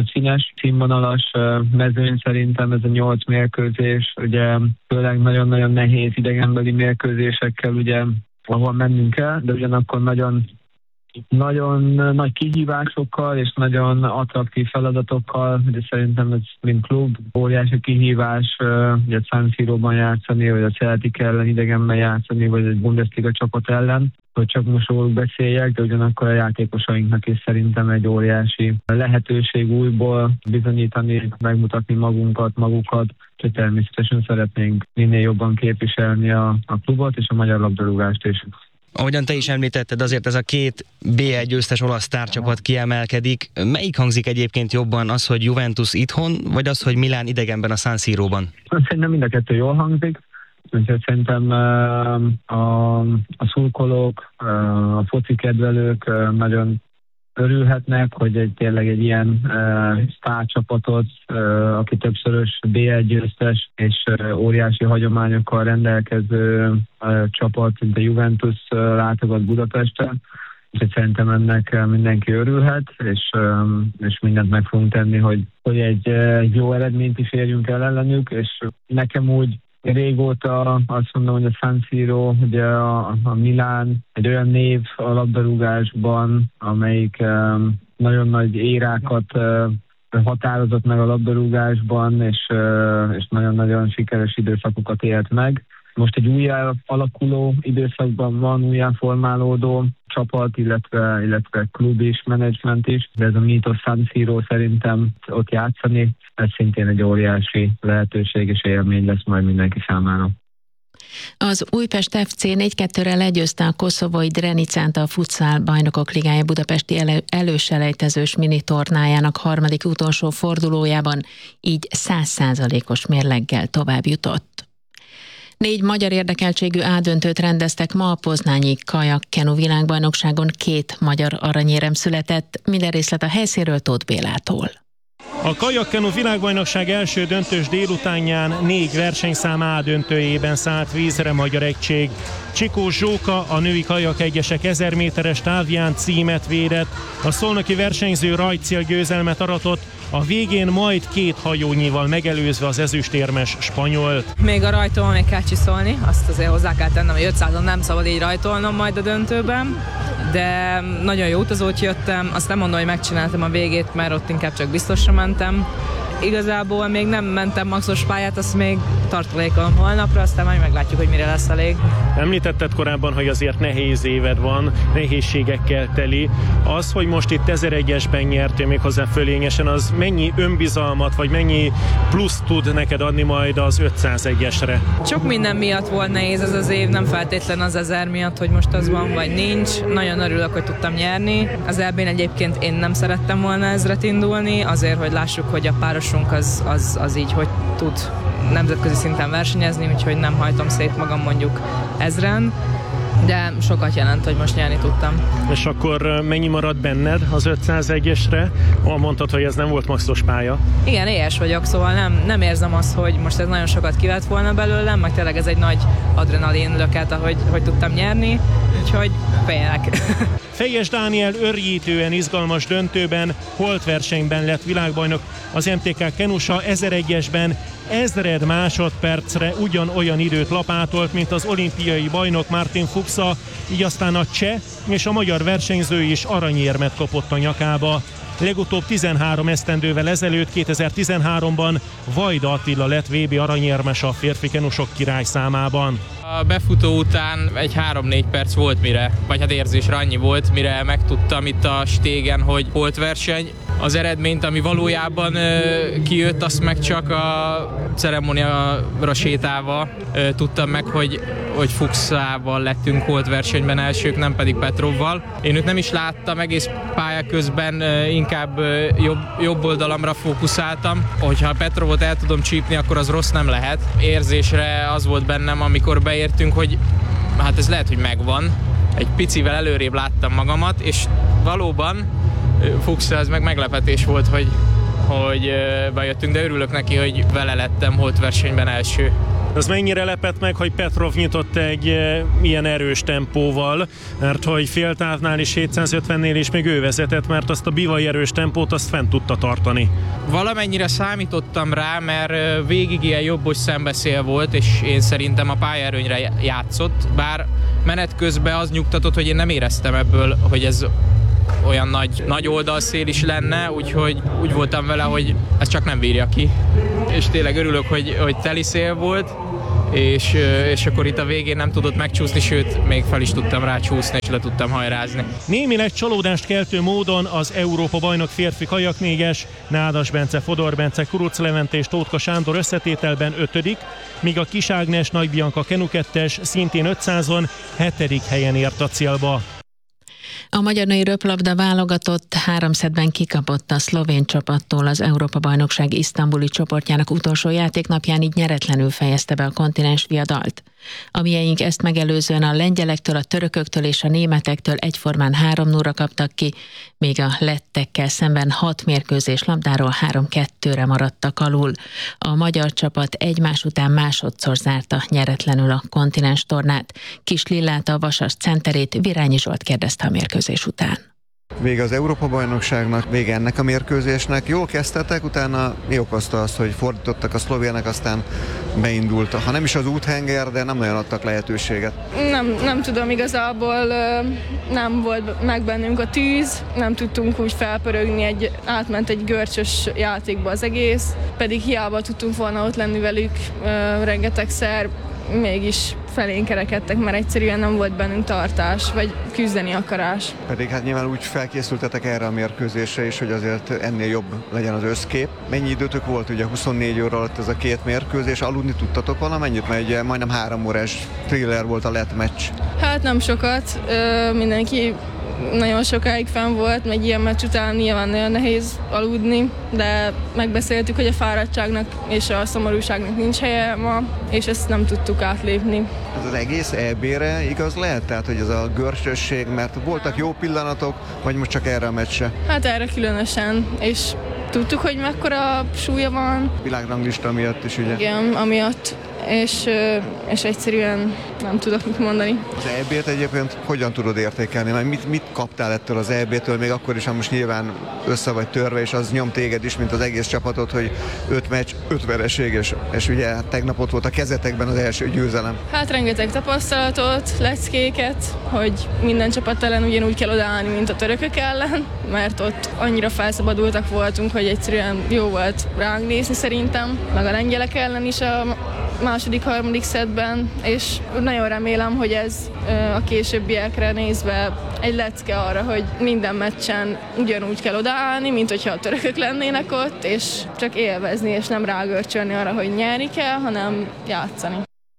színes, színvonalas mezőny szerintem ez a nyolc mérkőzés, ugye főleg nagyon-nagyon nehéz idegenbeli mérkőzésekkel, ugye, ahol mennünk kell, de ugyanakkor nagyon nagyon nagy kihívásokkal és nagyon attraktív feladatokkal, de szerintem ez mint klub óriási kihívás, ugye a San Siróban játszani, vagy a Celtic ellen idegenben játszani, vagy egy Bundesliga csapat ellen, hogy csak most róluk beszéljek, de ugyanakkor a játékosainknak is szerintem egy óriási lehetőség újból bizonyítani, megmutatni magunkat, magukat, hogy természetesen szeretnénk minél jobban képviselni a, a klubot és a magyar labdarúgást is. Ahogyan te is említetted, azért ez a két bé egy győztes olasz sztárcsapat kiemelkedik. Melyik hangzik egyébként jobban, az, hogy Juventus itthon, vagy az, hogy Milán idegenben a San Siróban? Szerintem mind a kettő jól hangzik. Úgyhogy szerintem a, a szurkolók, a foci kedvelők nagyon örülhetnek, hogy egy, tényleg egy ilyen uh, sztárcsapatot, uh, aki többszörös bé egy győztes és uh, óriási hagyományokkal rendelkező uh, csapat, mint a Juventus uh, látogat Budapesten. Úgyhogy szerintem ennek uh, mindenki örülhet, és, um, és mindent meg fogunk tenni, hogy, hogy egy uh, jó eredményt is érjünk el ellenük, és nekem úgy régóta azt mondom, hogy a San Siro, ugye a, a Milán egy olyan név a labdarúgásban, amelyik um, nagyon nagy érákat uh, határozott meg a labdarúgásban, és, uh, és nagyon-nagyon sikeres időszakokat élt meg. Most egy újjá alakuló időszakban van, újjá formálódó csapat, illetve, illetve klub is, menedzsment is, de ez a Mythos San Siro szerintem ott játszani, ez szintén egy óriási lehetőség és élmény lesz majd mindenki számára. Az Újpest ef cé négy kettőre legyőzte a koszovói Drenicánt a Futsal Bajnokok Ligája budapesti elő- előselejtezős mini tornájának harmadik utolsó fordulójában, így száz százalékos mérleggel tovább jutott. Négy magyar érdekeltségű A-döntőt rendeztek ma a Poznányi kajak-kenu világbajnokságon, két magyar aranyérem született, minden részlet a helyszínről Tóth Bélától. A kajak-kenu világbajnokság első döntős délutánján négy versenyszám A döntőjében szállt vízre magyar egység. Csikó Zsóka a női kajak egyesek ezer méteres távján címet védett, a szolnoki versenyző rajtcél győzelmet aratott, a végén majd két hajónyival megelőzve az ezüstérmes spanyolt. Még a rajtolom még kell csiszolni, azt azért hozzá kell tennem, hogy ötszázon nem szabad így rajtolnom majd a döntőben, de nagyon jó utazót jöttem, azt nem mondom, hogy megcsináltam a végét, mert ott inkább csak biztosra mentem. Igazából még nem mentem maxos pályát, azt még tartalékolom holnapra, aztán majd meglátjuk, hogy mire lesz elég. Említetted korábban, hogy azért nehéz éved van, nehézségekkel teli. Az, hogy most itt ezeregyesben nyertél méghozzá fölényesen, az mennyi önbizalmat, vagy mennyi plusz tud neked adni majd az ötszázegyesre? Sok minden miatt volt nehéz ez az év, nem feltétlen az ezer miatt, hogy most az van, vagy nincs. Nagyon örülök, hogy tudtam nyerni. Az é bén egyébként én nem szerettem volna ezret indulni, azért, hogy lássuk, hogy a páros Az, az, az így, hogy tud nemzetközi szinten versenyezni, úgyhogy nem hajtom szét magam mondjuk ezren, de sokat jelent, hogy most nyerni tudtam. És akkor mennyi marad benned az ötszázegyesre? Mondtad, hogy ez nem volt maxos pálya. Igen, éhes vagyok, szóval nem, nem érzem azt, hogy most ez nagyon sokat kivett volna belőlem, meg tényleg ez egy nagy adrenalin löket, ahogy hogy tudtam nyerni, úgyhogy félek. Fejes Dániel örjítően izgalmas döntőben, holtversenyben lett világbajnok, az em té ká kenusa ezeregyesben ezred másodpercre ugyanolyan időt lapátolt, mint az olimpiai bajnok Martin Fuchsa, így aztán a cseh és a magyar versenyző is aranyérmet kapott a nyakába. Legutóbb tizenhárom esztendővel ezelőtt, kétezer-tizenháromban Vajda Attila lett vé bé aranyérmes a férfi kenusok király számában. A befutó után egy három-négy perc volt mire, vagy hát érzésre annyi volt, mire megtudtam itt a stégen, hogy holtverseny. Az eredményt, ami valójában ö, kijött, azt meg csak a ceremóniára sétálva ö, tudtam meg, hogy, hogy Fuchsával lettünk holtversenyben elsők, nem pedig Petrovval. Én őt nem is láttam, egész pálya közben ö, inkább ö, jobb, jobb oldalamra fókuszáltam. Hogyha Petrovot el tudom csípni, akkor az rossz nem lehet. Érzésre az volt bennem, amikor beértünk, hogy hát ez lehet, hogy megvan. Egy picivel előrébb láttam magamat, és valóban Fuchs, ez meg meglepetés volt, hogy, hogy bejöttünk, de örülök neki, hogy vele lettem holtversenyben első. Az mennyire lepett meg, hogy Petrov nyitott egy e, ilyen erős tempóval, mert hogy féltávnál is hétszázötvennél is még ő vezetett, mert azt a bivaj erős tempót azt fent tudta tartani. Valamennyire számítottam rá, mert végig ilyen jobbos szembeszél volt, és én szerintem a pályaerőnyre játszott, bár menet közben az nyugtatott, hogy én nem éreztem ebből, hogy ez olyan nagy, nagy oldalszél is lenne, úgyhogy úgy voltam vele, hogy ez csak nem bírja ki. És tényleg örülök, hogy, hogy teli szél volt, és, és akkor itt a végén nem tudott megcsúszni, sőt, még fel is tudtam rácsúszni, és le tudtam hajrázni. Némileg csalódást keltő módon az Európa-bajnok férfi kajaknégyes, Nádas Bence, Fodor Bence, Kuruc Levente és Tótka Sándor összetételben ötödik, míg a Kis Ágnes, Nagy Bianca kenukettes szintén ötszázon hetedik helyen ért a célba. A magyar női röplabda válogatott három szettben kikapott a szlovén csapattól az Európa-bajnokság isztambuli csoportjának utolsó játéknapján, így nyeretlenül fejezte be a kontinens viadalt. A mieink ezt megelőzően a lengyelektől, a törököktől és a németektől egyformán három nulla kaptak ki, míg a lettekkel szemben hat mérkőzés labdáról három kettőre maradtak alul. A magyar csapat egymás után másodszor zárta nyeretlenül a kontinens tornát. Kis Lillát, a Vasas centerét Virányi Zsolt kérdezte a mérkőzés után. Vége az Európa-bajnokságnak, vége ennek a mérkőzésnek. Jól kezdtetek, utána mi okozta azt, hogy fordítottak a szlovének, aztán beindult. Ha nem is az úthenger, de nem nagyon adtak lehetőséget. Nem, nem tudom, igazából nem volt meg bennünk a tűz, nem tudtunk úgy felpörögni, egy, átment egy görcsös játékba az egész, pedig hiába tudtunk volna ott lenni velük rengetegszer, mégis felénk kerekedtek, mert egyszerűen nem volt bennünk tartás, vagy küzdeni akarás. Pedig hát nyilván úgy felkészültetek erre a mérkőzésre is, hogy azért ennél jobb legyen az összkép. Mennyi időtök volt, ugye huszonnégy óra alatt ez a két mérkőzés, aludni tudtatok valamennyit, mert ugye majdnem három órás thriller volt a lett meccs. Hát nem sokat, mindenki nagyon sokáig fenn volt, meg ilyen meccs után nyilván nagyon nehéz aludni, de megbeszéltük, hogy a fáradtságnak és a szomorúságnak nincs helye ma, és ezt nem tudtuk átlépni. Ez az egész é bé-re igaz lehet? Tehát, hogy ez a görcsösség, mert voltak jó pillanatok, vagy most csak erre a meccsre? Hát erre különösen, és tudtuk, hogy mekkora súlya van. Világranglista miatt is, ugye? Igen, amiatt. És, és egyszerűen nem tudok mit mondani. Az é bét egyébként hogyan tudod értékelni? Mert mit, mit kaptál ettől az é bétől, még akkor is, ha most nyilván össze vagy törve, és az nyom téged is, mint az egész csapatot, hogy öt meccs, öt vereség, és, és ugye tegnap ott volt a kezetekben az első győzelem. Hát rengeteg tapasztalatot, leckéket, hogy minden csapat ellen ugyanúgy kell odaállni, mint a törökök ellen, mert ott annyira felszabadultak voltunk, hogy egyszerűen jó volt ránk nézni szerintem, meg a lengyelek ellen is a második, harmadik szettben, és nagyon remélem, hogy ez a későbbiekre nézve egy lecke arra, hogy minden meccsen ugyanúgy kell odaállni, mint hogyha a törökök lennének ott, és csak élvezni, és nem rágörcsölni arra, hogy nyerni kell, hanem játszani.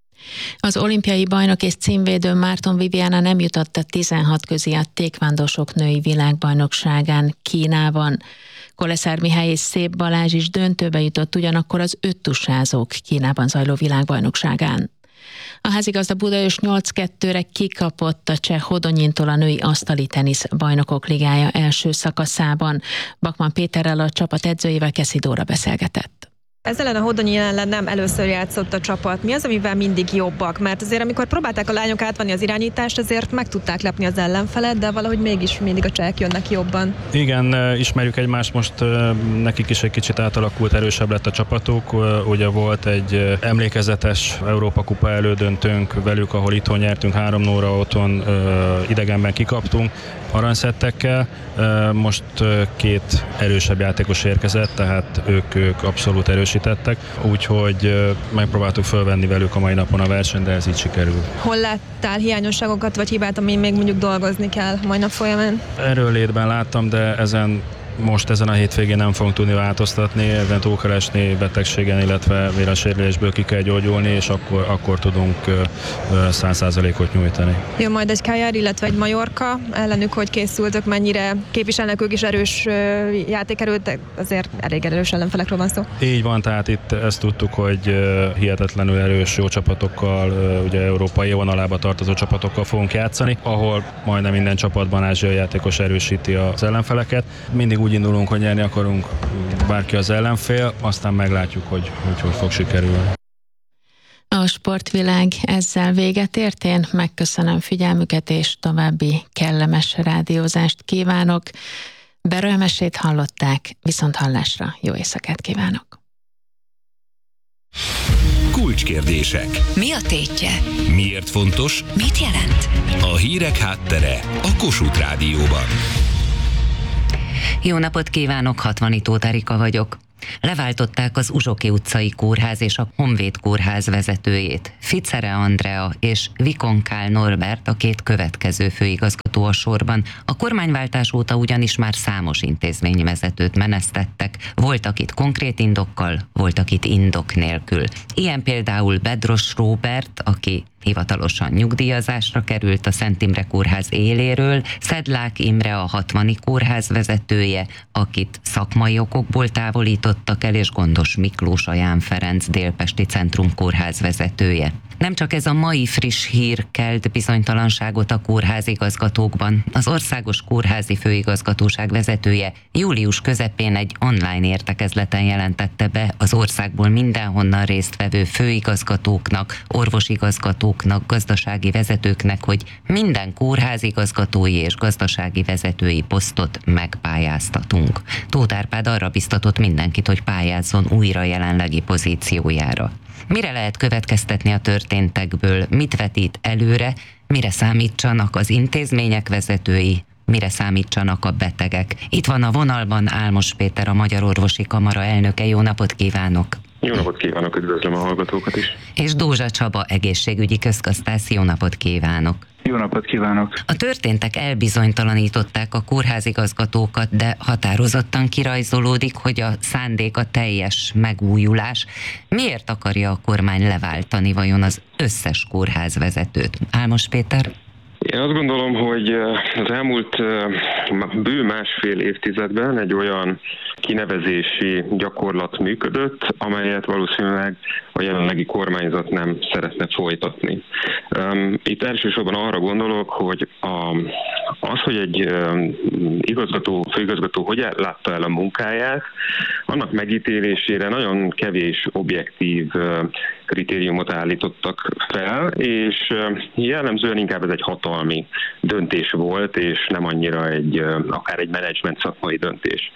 Az olimpiai bajnok és címvédő Márton Viviana nem jutott a tizenhat közé a tékvándosok női világbajnokságán Kínában. Koleszár Mihály és Szép Balázs is döntőbe jutott ugyanakkor az öttusázók Kínában zajló világbajnokságán. A házigazda Budaörs nyolc kettőre kikapott a cseh Hodonyintól a női asztali tenisz bajnokok ligája első szakaszában. Bakman Péterrel, a csapat edzőjével Keszi Dóra beszélgetett. Ez ellen a Hodonyi ellen nem először játszott a csapat. Mi az, amivel mindig jobbak? Mert azért, amikor próbálták a lányok átvenni az irányítást, azért meg tudták lepni az ellenfelet, de valahogy mégis mindig a csehek jönnek jobban. Igen, ismerjük egymást, most nekik is egy kicsit átalakult, erősebb lett a csapatuk. Ugye volt egy emlékezetes Európa-kupa elődöntőnk velük, ahol itthon nyertünk három nulla, otthon idegenben kikaptunk aranyszettekkel. Most két erősebb játékos érkezett, tehát ők, ők abszolút erősítettek, úgyhogy megpróbáltuk fölvenni velük a mai napon a versenyt, de ez így sikerül. Hol láttál hiányosságokat vagy hibát, amin még mondjuk dolgozni kell mai nap folyamán? Erről létben láttam, de ezen most ezen a hétvégén nem fogunk tudni változtatni, ezen túl kell esni betegségen, illetve véresérülésből ki kell gyógyulni, és akkor, akkor tudunk száz százalékot nyújtani. Jön majd egy Kajár, illetve egy Majorka, ellenük hogy készültök, mennyire képviselnek ők is erős játékerőt, de azért elég erős ellenfelekről van szó. Így van, tehát itt ezt tudtuk, hogy hihetetlenül erős jó csapatokkal, ugye európai vonalába tartozó csapatokkal fogunk játszani, ahol majdnem minden csapatban ázsiai játékos erősíti az ellenfeleket. Mindig úgy indulunk, hogy nyerni akarunk, bárki az ellenfél, aztán meglátjuk, hogy hogy, hogy fog sikerülni. A sportvilág ezzel véget ért. Én megköszönöm figyelmüket, és további kellemes rádiózást kívánok. Berölmesét hallották, viszont hallásra jó éjszakát kívánok. Kulcskérdések. Mi a tétje? Miért fontos? Mit jelent? A hírek háttere a Kossuth Rádióban. Jó napot kívánok, Hatvani Tóth Erika vagyok. Leváltották az Uzsoki utcai kórház és a Honvéd kórház vezetőjét. Ficere Andrea és Vikonkál Norbert a két következő főigazgató a sorban. A kormányváltás óta ugyanis már számos intézményvezetőt menesztettek. Voltak itt konkrét indokkal, voltak itt indok nélkül. Ilyen például Bedros Róbert, aki hivatalosan nyugdíjazásra került a Szent Imre kórház éléről, Szedlák Imre a Hatvani kórház vezetője, akit szakmai okokból távolítottak el, és Gondos Miklós a Ján Ferenc Délpesti Centrum kórház vezetője. Nem csak ez a mai friss hír kelt bizonytalanságot a kórházigazgatókban. Az Országos Kórházi Főigazgatóság vezetője július közepén egy online értekezleten jelentette be az országból mindenhonnan résztvevő főigazgatóknak, orvosigazgatóknak, gazdasági vezetőknek, hogy minden kórházigazgatói és gazdasági vezetői posztot megpályáztatunk. Tóth Árpád arra biztatott mindenkit, hogy pályázzon újra jelenlegi pozíciójára. Mire lehet következtetni a történtekből, mit vetít előre, mire számítsanak az intézmények vezetői, mire számítsanak a betegek. Itt van a vonalban Álmos Péter, a Magyar Orvosi Kamara elnöke. Jó napot kívánok! Jó napot kívánok, üdvözlöm a hallgatókat is! És Dózsa Csaba, egészségügyi közgazdász. Jó napot kívánok! Jó napot kívánok! A történtek elbizonytalanították a kórházigazgatókat, de határozottan kirajzolódik, hogy a szándék a teljes megújulás. Miért akarja a kormány leváltani vajon az összes kórházvezetőt? Álmos Péter? Én azt gondolom, hogy az elmúlt bő másfél évtizedben egy olyan kinevezési gyakorlat működött, amelyet valószínűleg a jelenlegi kormányzat nem szeretne folytatni. Itt elsősorban arra gondolok, hogy a, az, hogy egy igazgató, főigazgató hogy látta el a munkáját, annak megítélésére nagyon kevés objektív kritériumot állítottak fel, és jellemzően inkább ez egy hatalmi döntés volt, és nem annyira egy, akár egy menedzsment szakmai döntés.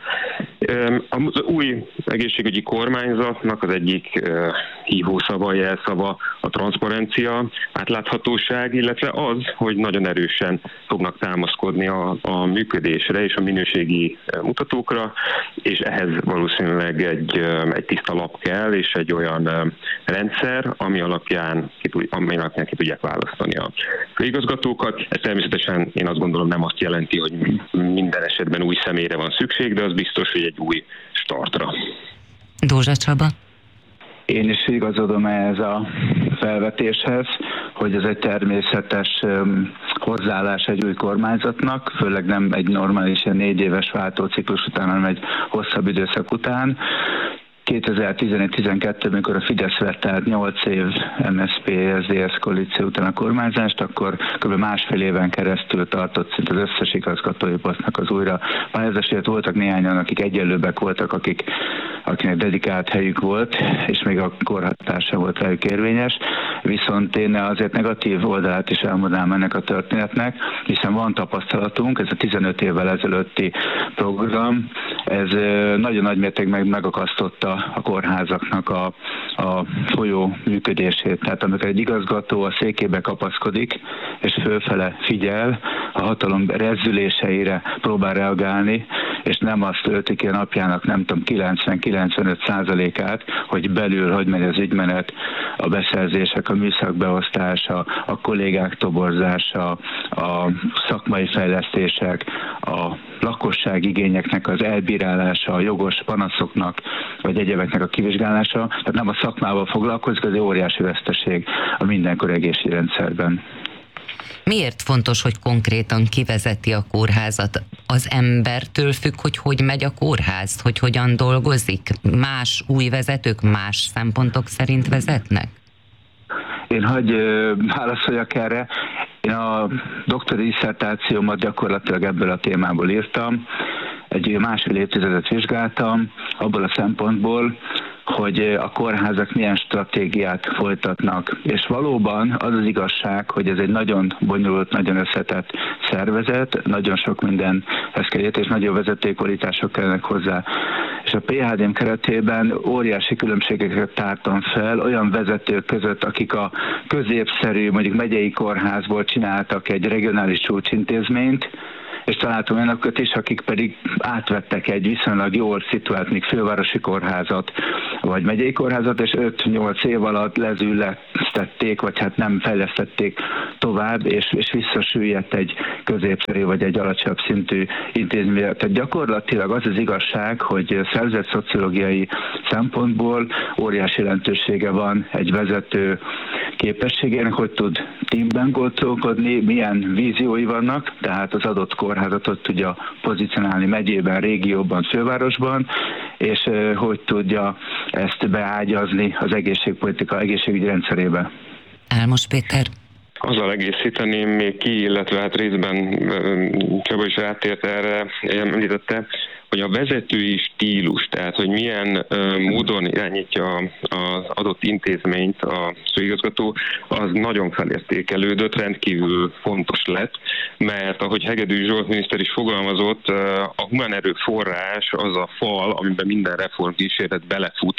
Az új egészségügyi kormányzatnak az egyik hívószava, jelszava a transzparencia, átláthatóság, illetve az, hogy nagyon erősen fognak támaszkodni a, a működésre és a minőségi mutatókra, és ehhez valószínűleg egy, egy tiszta lap kell, és egy olyan rendszer, ami alapján ki, ami alapján ki tudják választani a főigazgatókat. Ez természetesen én azt gondolom nem azt jelenti, hogy minden esetben új személyre van szükség, de az biztos, hogy egy új startra. Dózsa Csaba? Én is igazodom ehhez a felvetéshez, hogy ez egy természetes hozzáállás egy új kormányzatnak, főleg nem egy normális négy éves váltóciklus után, hanem egy hosszabb időszak után. kétezer-tizenegy-tizenkettő, amikor a Fidesz vett át nyolc év em es zé pé es dé es koalíció után a kormányzást, akkor kb. Másfél éven keresztül tartott szinte az összes igazgatói posztnak az újra pályázásért. Voltak néhányan, akik egyenlőbbek voltak, akik, akinek dedikált helyük volt, és még a korhatása volt rájuk érvényes. Viszont én azért negatív oldalát is elmondanám ennek a történetnek, hiszen van tapasztalatunk, ez a tizenöt évvel ezelőtti program, ez nagyon nagy mértékben megakasztotta a kórházaknak a, a folyó működését. Tehát amikor egy igazgató a székébe kapaszkodik, és fölfele figyel, a hatalom rezzüléseire próbál reagálni, és nem azt ölti ki a napjának, nem tudom, kilencven-kilencvenöt százalékát, hogy belül hogy megy az ügymenet, a beszerzések, a műszakbeosztása, a kollégák toborzása, a szakmai fejlesztések, a lakosság igényeknek az elbírálása, a jogos panaszoknak, vagy egyebeknek a kivizsgálása. Tehát nem a szakmával foglalkozik, az egy óriási veszteség a mindenkori egészségrendszerben. Miért fontos, hogy konkrétan kivezeti a kórházat? Az embertől függ, hogy hogy megy a kórház, hogy hogyan dolgozik? Más új vezetők más szempontok szerint vezetnek? Én hagyj válaszoljak erre. Én a doktori disszertációmat gyakorlatilag ebből a témából írtam. Egy másfél évtizedet vizsgáltam, abból a szempontból, hogy a kórházak milyen stratégiát folytatnak. És valóban az az igazság, hogy ez egy nagyon bonyolult, nagyon összetett szervezet, nagyon sok mindenhez kell érteni, és nagyon vezetőkvalitások kellene hozzá. És a pé há dé em keretében óriási különbségeket tártam fel olyan vezetők között, akik a középszerű, mondjuk megyei kórházból csináltak egy regionális csúcsintézményt, és találtam olyanokat is, akik pedig átvettek egy viszonylag jól szituált, még fővárosi kórházat, vagy megyei kórházat, és öt-nyolc év alatt lezüllesztették, vagy hát nem fejlesztették tovább, és, és visszasüllyedt egy középszerű, vagy egy alacsonyabb szintű intézmény. Tehát gyakorlatilag az az igazság, hogy szervezetszociológiai szempontból óriási jelentősége van egy vezető képességének, hogy tud teamben gondolkodni, milyen víziói vannak, tehát az adott kórházat ott tudja pozícionálni megyében, régióban, fővárosban, és hogy tudja ezt beágyazni az egészségpolitika, egészségügyi rendszerébe. Álmos Péter. Azzal egészíteném még ki, illetve hát részben Csaba is rátért erre, említette, hogy a vezetői stílus, tehát hogy milyen uh, módon irányítja az adott intézményt a főigazgató, az nagyon felértékelődött, rendkívül fontos lett, mert ahogy Hegedűs Zsolt miniszter is fogalmazott, uh, a humán erőforrás az a fal, amiben minden reformkísérlet belefut,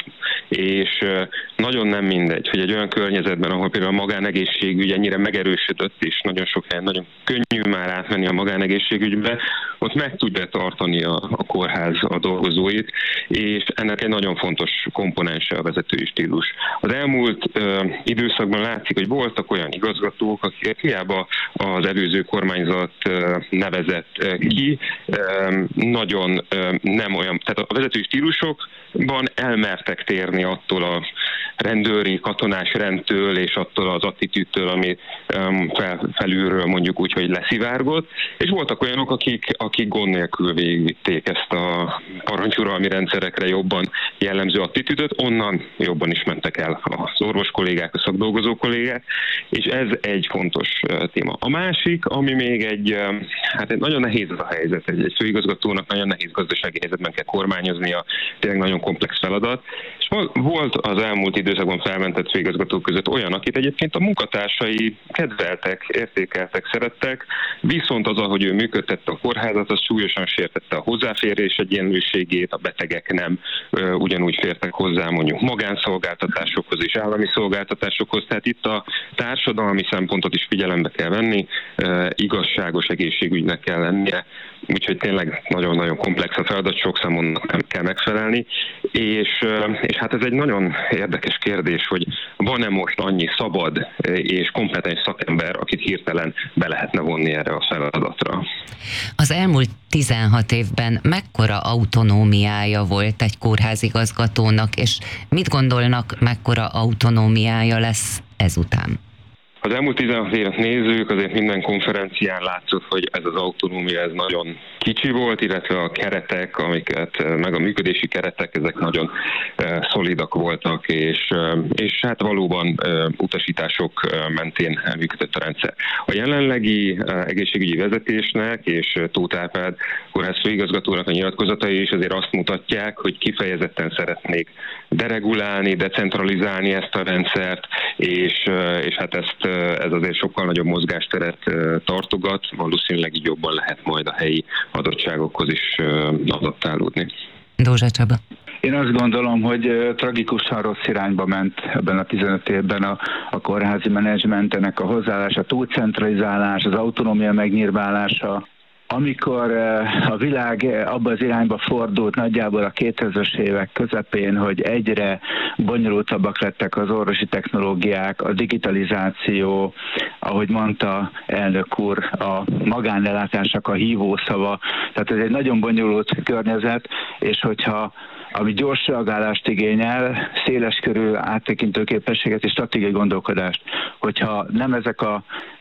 és uh, nagyon nem mindegy, hogy egy olyan környezetben, ahol például a magánegészségügy ennyire megerősödött, és nagyon sok helyen nagyon könnyű már átmenni a magánegészségügybe, ott meg tudja tartani a, a kórház a dolgozóit, és ennek egy nagyon fontos komponense a vezetői stílus. Az elmúlt ö, időszakban látszik, hogy voltak olyan igazgatók, akik hiába az előző kormányzat ö, nevezett ö, ki, ö, nagyon ö, nem olyan, tehát a vezetői stílusokban elmertek térni attól a rendőri, katonás rendtől és attól az attitűdtől, ami um, fel, felülről mondjuk úgy, hogy leszivárgott, és voltak olyanok, akik, akik gond nélkül végigvitték ezt a parancsuralmi rendszerekre jobban jellemző attitűdöt, onnan jobban is mentek el az orvos kollégák, a szakdolgozó kollégák, és ez egy fontos uh, téma. A másik, ami még egy, um, hát egy nagyon nehéz a helyzet, egy, egy főigazgatónak nagyon nehéz gazdasági helyzetben kell kormányoznia, tényleg nagyon komplex feladat, és volt az elmúlt időszakban felmentett főigazgatók között olyan, akit egyébként a munkatársai kedveltek, értékeltek, szerettek, viszont az, ahogy ő működtette a kórházat, az súlyosan sértette a hozzáférés egyenlőségét, a betegek nem ö, ugyanúgy fértek hozzá mondjuk magánszolgáltatásokhoz és állami szolgáltatásokhoz, tehát itt a társadalmi szempontot is figyelembe kell venni, ö, igazságos egészségügynek kell lennie, úgyhogy tényleg nagyon-nagyon komplex a feladat, sok szempontnak nem kell megfelelni, és, és hát ez egy nagyon érdekes kérdés, hogy van-e most annyi szabad és kompetens szakember, akit hirtelen be lehetne vonni erre a feladatra. Az elmúlt tizenhat évben mekkora autonómiája volt egy kórházigazgatónak, és mit gondolnak, mekkora autonómiája lesz ezután? Az elmúlt tizenhat évet nézzük, azért minden konferencián látszott, hogy ez az autonómia ez nagyon kicsi volt, illetve a keretek, amiket, meg a működési keretek, ezek nagyon uh, szolidak voltak, és, uh, és hát valóban uh, utasítások uh, mentén működött a rendszer. A jelenlegi uh, egészségügyi vezetésnek és uh, Tóth Árpád kórház főigazgatónak a nyilatkozatai is azért azt mutatják, hogy kifejezetten szeretnék deregulálni, decentralizálni ezt a rendszert, és, uh, és hát ezt uh, ez azért sokkal nagyobb mozgásteret uh, tartogat, valószínűleg így jobban lehet majd a helyi adottságokhoz is adaptálódni. Dózsa Csaba. Én azt gondolom, hogy uh, tragikusan rossz irányba ment ebben a tizenöt évben a, a kórházi menedzsment, ennek a hozzáállása, túlcentralizálás, az autonómia megnyírválása. Amikor uh, a világ abba az irányba fordult nagyjából a kétezres évek közepén, hogy egyre bonyolultabbak lettek az orvosi technológiák, a digitalizáció, ahogy mondta elnök úr, a magánellátásnak a hívószava, tehát ez egy nagyon bonyolult környezet, és hogyha ami gyors reagálást igényel, széleskörű áttekintő képességet és stratégiai gondolkodást. Hogyha nem ezek a,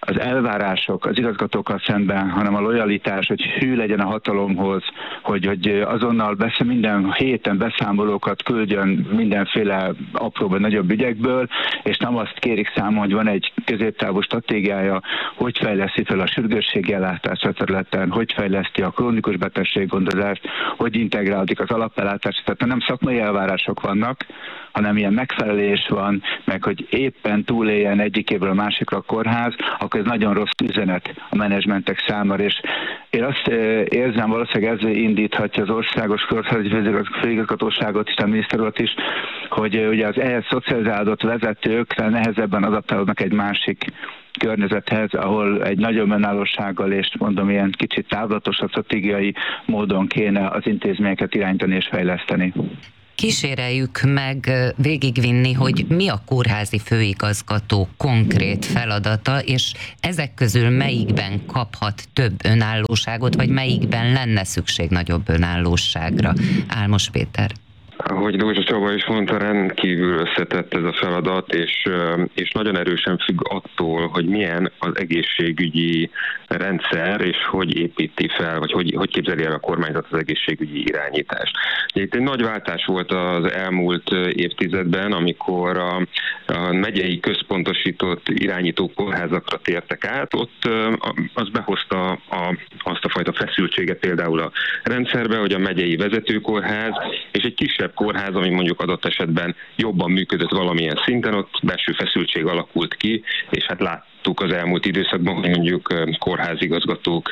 az elvárások az igazgatókkal szemben, hanem a lojalitás, hogy hű legyen a hatalomhoz, hogy, hogy azonnal beszél, minden héten beszámolókat küldjön mindenféle apróbb vagy nagyobb ügyekből, és nem azt kérik számon, hogy van egy középtávú stratégiája, hogy fejleszti fel a sürgősségi ellátást a területen, hogy fejleszti a krónikus betegséggondozást, hogy integrálódik az alapellátás. Tehát nem szakmai elvárások vannak, hanem ilyen megfelelés van, meg hogy éppen túléljen egyik évről a másikra a kórház, akkor ez nagyon rossz üzenet a menedzsmentek számára, és én azt érzem, valószínűleg ez indíthatja az országos kórházi főigazgatóságot, és a miniszterület is, hogy ugye az ehhez szocializálódott vezetők nehezebben adaptálódnak egy másik környezethez, ahol egy nagyobb önállósággal és mondom ilyen kicsit távlatosabb stratégiai módon kéne az intézményeket irányítani és fejleszteni. Kíséreljük meg végigvinni, hogy mi a kórházi főigazgató konkrét feladata, és ezek közül melyikben kaphat több önállóságot, vagy melyikben lenne szükség nagyobb önállóságra. Álmos Péter. Ahogy Dózsa Csaba is mondta, rendkívül összetett ez a feladat, és, és nagyon erősen függ attól, hogy milyen az egészségügyi rendszer, és hogy építi fel, vagy hogy, hogy képzeli el a kormányzat az egészségügyi irányítást. Itt egy nagy váltás volt az elmúlt évtizedben, amikor a, a megyei központosított irányító kórházakra tértek át, ott az behozta a, azt a fajta feszültséget például a rendszerbe, hogy a megyei vezetőkórház és egy kisebb kórház, ami mondjuk adott esetben jobban működött valamilyen szinten, ott belső feszültség alakult ki, és hát láttuk az elmúlt időszakban, hogy mondjuk kórházigazgatók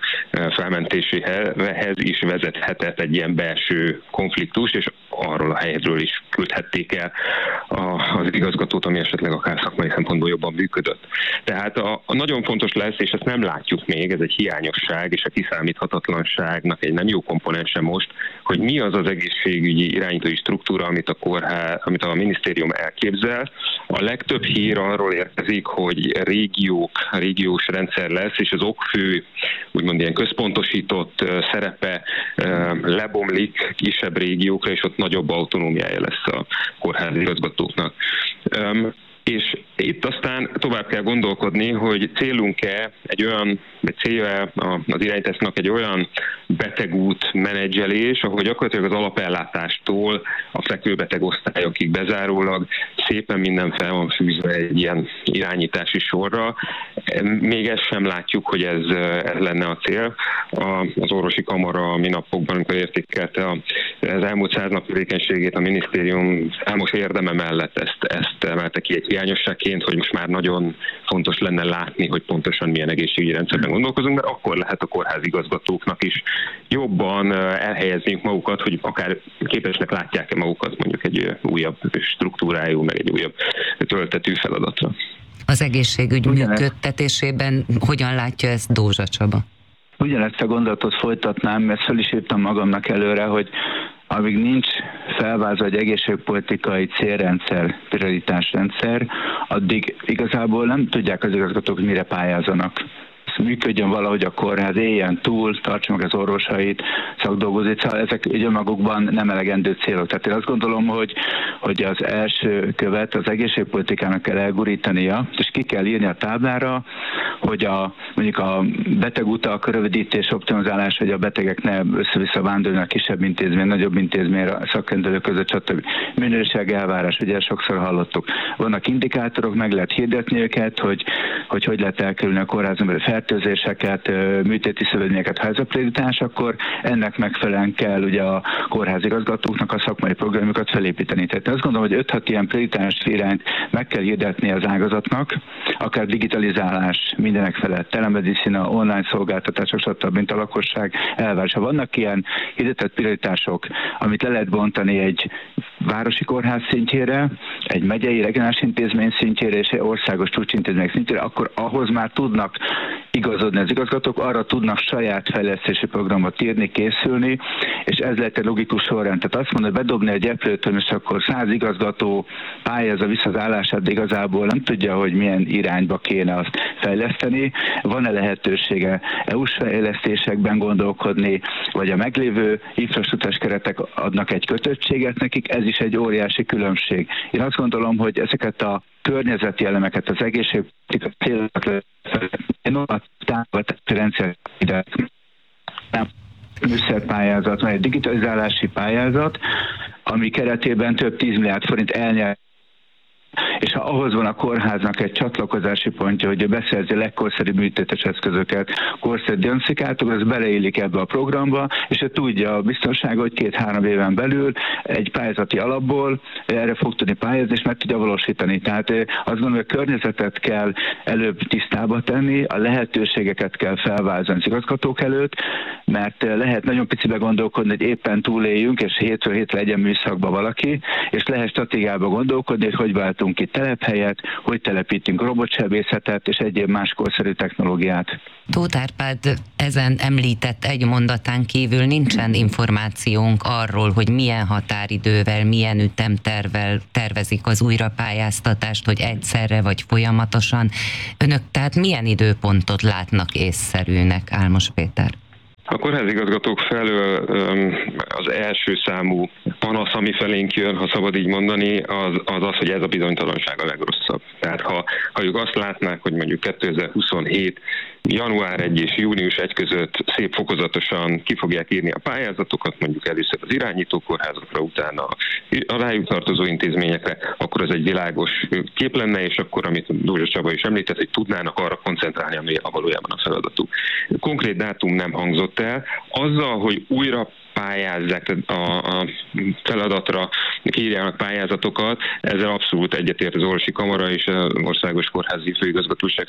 felmentéséhez is vezethetett egy ilyen belső konfliktus, és arról a helyről is küldhették el az igazgatót, ami esetleg akár szakmai szempontból jobban működött. Tehát a, a nagyon fontos lesz, és ezt nem látjuk még, ez egy hiányosság, és a kiszámíthatatlanságnak egy nem jó komponense most, hogy mi az az egészségügyi irányítói struktúra, amit a kórház, amit a minisztérium elképzel. A legtöbb hír arról érkezik, hogy régiók, régiós rendszer lesz, és az okfő, úgymond ilyen központosított szerepe lebomlik kisebb régiókra, és ott nagyobb autonómiája lesz a kórházi igazgatóknak. És itt aztán tovább kell gondolkodni, hogy célunk-e egy olyan, vagy célja az irányításnak egy olyan betegút menedzselés, ahol gyakorlatilag az alapellátástól a fekvőbeteg osztályokig bezárólag szépen minden fel van fűzve egy ilyen irányítási sorra. Még ezt sem látjuk, hogy ez, ez lenne a cél. Az orvosi kamara a minapokban, amikor értékelte az elmúlt száz nap tevékenységét, a minisztérium számos érdeme mellett ezt, ezt emelte ki egy hiányosságként, hogy most már nagyon fontos lenne látni, hogy pontosan milyen egészségügyi rendszerben gondolkozunk, mert akkor lehet a kórházi igazgatóknak is jobban elhelyezniük magukat, hogy akár képesnek látják-e magukat mondjuk egy újabb struktúrájú, meg egy újabb töltetű feladatra. Az egészségügy működtetésében hogyan látja ezt Dózsa Csaba? Ugyanezt a gondolatot folytatnám, mert fel is írtam magamnak előre, hogy amíg nincs felvázolva egy egészségpolitikai célrendszer, prioritásrendszer, addig igazából nem tudják az igazgatók, hogy mire pályázanak. Működjön valahogy a kórház, éljen túl, tartsa meg az orvosait, szakdolgozik, szóval ezek így önmagukban nem elegendő célok. Tehát én azt gondolom, hogy, hogy az első követ az egészségpolitikának kell elgurítania, és ki kell írni a táblára, hogy a, mondjuk a betegutak rövidítés, optimizálás, hogy a betegek ne össze-vissza vándorolnak kisebb intézmény, nagyobb intézményre, szakrendelők között, stb. Minőség elvárás, ugye sokszor hallottuk. Vannak indikátorok, meg lehet hirdetni őket, hogy hogy, hogy lehet elkerülni a kórházon belül fertőzéseket, műtéti szövődményeket, ha ez a prioritás, akkor ennek megfelelően kell ugye a kórházigazgatóknak a szakmai programokat felépíteni. Tehát azt gondolom, hogy öt-hat ilyen prioritás irányt meg kell hirdetni az ágazatnak, akár digitalizálás mindenek felett, telemedicina, online szolgáltatások, stb. Mint a lakosság elvárása. Vannak ilyen hirdetett prioritások, amit le lehet bontani egy városi kórház szintjére, egy megyei regionális intézmény szintjére és egy országos csúcsintézmény szintjére, akkor ahhoz már tudnak igazodni az igazgatók, arra tudnak saját fejlesztési programot írni, készülni, és ez lehet egy logikus sorrend. Tehát azt mondod, hogy bedobni egy eplőtön, és akkor száz igazgató pályázza vissza az állását, de igazából nem tudja, hogy milyen irányba kéne azt fejleszteni. Van-e lehetősége é u-s fejlesztésekben gondolkodni, vagy a meglévő infrastruktúrás keretek adnak egy kötöttséget nekik, ez is egy óriási különbség. Én azt gondolom, hogy ezeket a környezeti elemeket, az egészségpolitikai célokat a támogatási rendszer ide nem műszerpályázat, vagy egy digitalizálási pályázat, ami keretében több tíz milliárd forint elnyert, és ha ahhoz van a kórháznak egy csatlakozási pontja, hogy beszerzi a legkorszerűbb műtétes eszközöket, korszerű diagnosztikátok, az beleillik ebbe a programba, és ő tudja a biztonságot, hogy két-három éven belül egy pályázati alapból erre fog tudni pályázni, és meg tudja valósítani. Tehát azt gondolom, hogy a környezetet kell előbb tisztába tenni, a lehetőségeket kell felvázolni az igazgatók előtt, mert lehet nagyon picibe gondolkodni, hogy éppen túléljünk, és hétről hétre legyen műszakba valaki, és lehet stratégiába gondolkodni, hogy hogy váltunk ki telephelyet, hogy telepítünk robotsebészetet és egyéb más korszerű technológiát. Tóth Árpád ezen említett egy mondatán kívül nincsen információnk arról, hogy milyen határidővel, milyen ütemtervvel tervezik az újrapályáztatást, hogy egyszerre vagy folyamatosan. Önök tehát milyen időpontot látnak észszerűnek, Álmos Péter? A kórházigazgatók felől az első számú panasz, ami felénk jön, ha szabad így mondani, az az, az hogy ez a bizonytalanság a legrosszabb. Tehát ha, ha ők azt látnák, hogy mondjuk kétezer-huszonhét január elseje és június elsője között szép fokozatosan ki fogják írni a pályázatokat, mondjuk először az irányító kórházakra, utána a rájuk tartozó intézményekre, akkor ez egy világos kép lenne, és akkor, amit Dózsa Csaba is említett, hogy tudnának arra koncentrálni, ami a valójában a feladatuk. Konkrét dátum nem hangzott el. Azzal, hogy újra pályázzák a, a feladatra, kiírják pályázatokat, ezzel abszolút egyetért az Orvosi Kamara és az Országos Kórházi Főigazgatóság,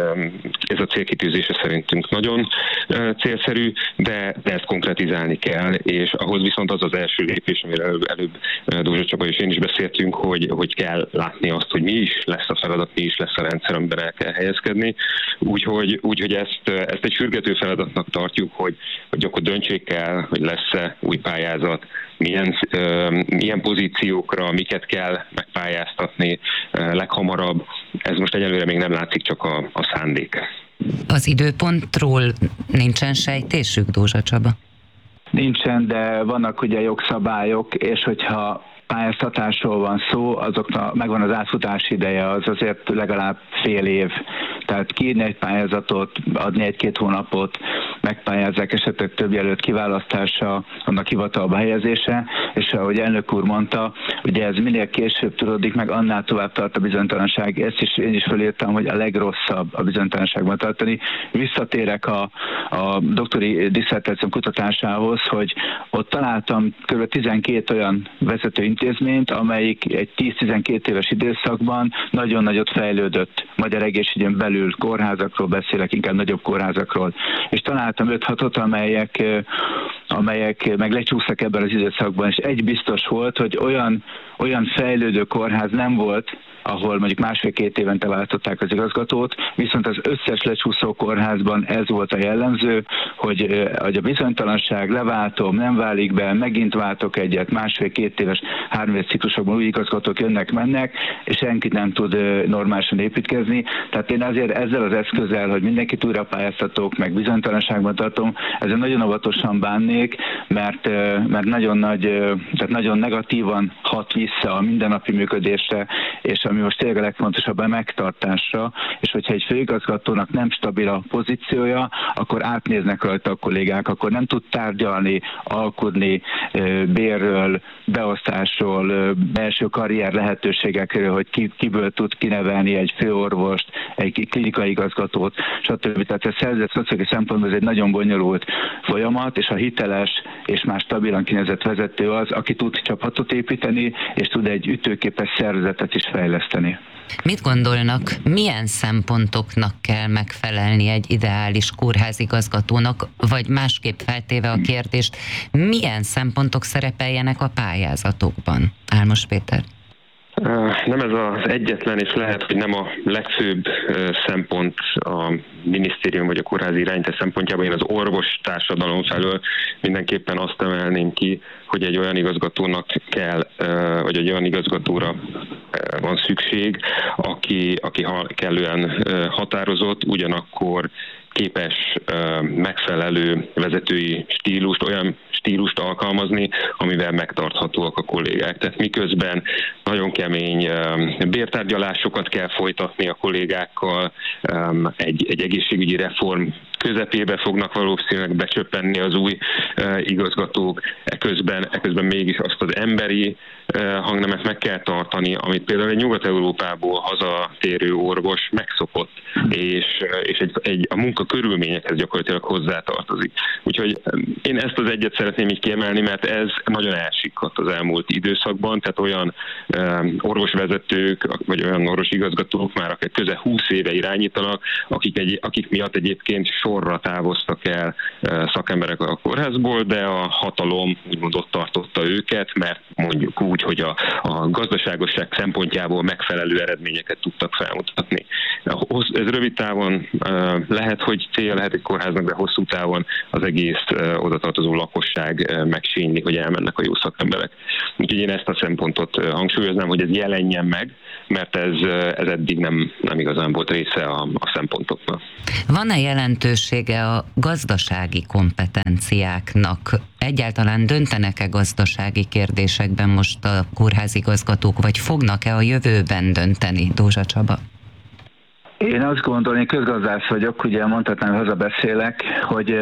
ez a célkitűzése szerintünk nagyon célszerű, de, de ezt konkretizálni kell, és ahhoz viszont az az első lépés, amire előbb, előbb Dózsa Csaba és én is beszéltünk, hogy, hogy kell látni azt, hogy mi is lesz a feladat, mi is lesz a rendszer, amiben el kell helyezkedni. Úgyhogy, úgyhogy ezt, ezt egy sürgető feladatnak tartjuk, hogy, hogy akkor döntsék el, hogy lesz új pályázat, milyen, uh, milyen pozíciókra, miket kell megpályáztatni uh, leghamarabb. Ez most egyelőre még nem látszik, csak a, a szándék. Az időpontról nincsen sejtésük, Dózsa Csaba? Nincsen, de vannak ugye jogszabályok, és hogyha pályáztatásról van szó, azoknak megvan az átfutási ideje, az azért legalább fél év. Tehát kiírni egy pályázatot, adni egy-két hónapot, megpályázzák, esetleg több jelölt kiválasztása, annak hivatalba helyezése, és ahogy elnök úr mondta, ugye ez minél később tudódik meg, annál tovább tart a bizonytalanság. Ezt is én is felírtam, hogy a legrosszabb a bizonytalanságban tartani. Visszatérek a, a doktori disszertációm kutatásához, hogy ott találtam kb. tizenkét olyan vezető intézményt, amelyik egy tíz-tizenkét éves időszakban nagyon nagyot fejlődött magyar egészségügyen belül, kórházakról beszélek, inkább nagyobb kórházakról, és találtam öt-hatot, amelyek, amelyek meg lecsúsztak ebben az időszakban, és egy biztos volt, hogy olyan, olyan fejlődő kórház nem volt, ahol mondjuk másfél-két évente váltották az igazgatót, viszont az összes lecsúszó kórházban ez volt a jellemző, hogy, hogy a bizonytalanság, leváltom, nem válik be, megint váltok egyet, másfél-két éves, három éves ciklusokban új igazgatók jönnek-mennek, és senkit nem tud normálisan építkezni. Tehát én azért ezzel az eszközzel, hogy mindenkit újra pályáztatok, meg bizonytalanságban tartom, ezzel nagyon óvatosan bánnék, mert, mert nagyon nagy, tehát nagyon negatívan hat vissza a mindennapi működésre, és ami most tényleg a legfontosabb a megtartásra, és hogyha egy főigazgatónak nem stabil a pozíciója, akkor átnéznek rajta a kollégák, akkor nem tud tárgyalni, alkudni bérről, beosztásról, belső karrier lehetőségekről, hogy ki, kiből tud kinevelni egy főorvost, egy klinikai igazgatót, stb. Tehát a szervezet szociális szempontból ez egy nagyon bonyolult folyamat, és a hiteles és már stabilan kinevezett vezető az, aki tud csapatot építeni, és tud egy ütőképes szervezetet is fejleszteni. Mit gondolnak, milyen szempontoknak kell megfelelni egy ideális kórházigazgatónak, vagy másképp feltéve a kérdést, milyen szempontok szerepeljenek a pályázatokban? Álmos Péter. Nem ez az egyetlen, és lehet, hogy nem a legfőbb szempont a minisztérium vagy a kórházi irányítás szempontjában. Én az orvos társadalom felől mindenképpen azt emelném ki, hogy egy olyan igazgatónak kell, vagy egy olyan igazgatóra van szükség, aki, aki kellően határozott, ugyanakkor képes megfelelő vezetői stílust, olyan stílust alkalmazni, amivel megtarthatóak a kollégák. Tehát miközben nagyon kemény bértárgyalásokat kell folytatni a kollégákkal, egy, egy egészségügyi reform közepébe fognak valószínűleg becsöppenni az új igazgatók, eközben, eközben mégis azt az emberi hangnemet meg kell tartani, amit például egy Nyugat-Európából hazatérő orvos megszokott, és, és egy, egy, a munka körülményekhez gyakorlatilag hozzátartozik. Úgyhogy én ezt az egyet szeretném így kiemelni, mert ez nagyon elsikadt az elmúlt időszakban, tehát olyan orvosvezetők, vagy olyan orvosigazgatók már, akik közel húsz éve irányítanak, akik, egy, akik miatt egyébként sorra távoztak el szakemberek a kórházból, de a hatalom úgymond ott tartotta őket, mert mondjuk úgy, hogy a, a gazdaságosság szempontjából megfelelő eredményeket tudtak felmutatni. Ez rövid távon lehet, hogy célja lehet egy kórháznak, de hosszú távon az egész odatartozó lakosság megsínli, hogy elmennek a jó szakemberek. Úgyhogy én ezt a szempontot hangsúlyoznám, hogy ez jelenjen meg, mert ez, ez eddig nem, nem igazán volt része a, a szempontoknak. Van-e jelentősége a gazdasági kompetenciáknak? Egyáltalán döntenek-e gazdasági kérdésekben most a kórházigazgatók, vagy fognak-e a jövőben dönteni, Dózsa Csaba? Én azt gondolom, én közgazdász vagyok, ugye mondhatnám, haza beszélek, hogy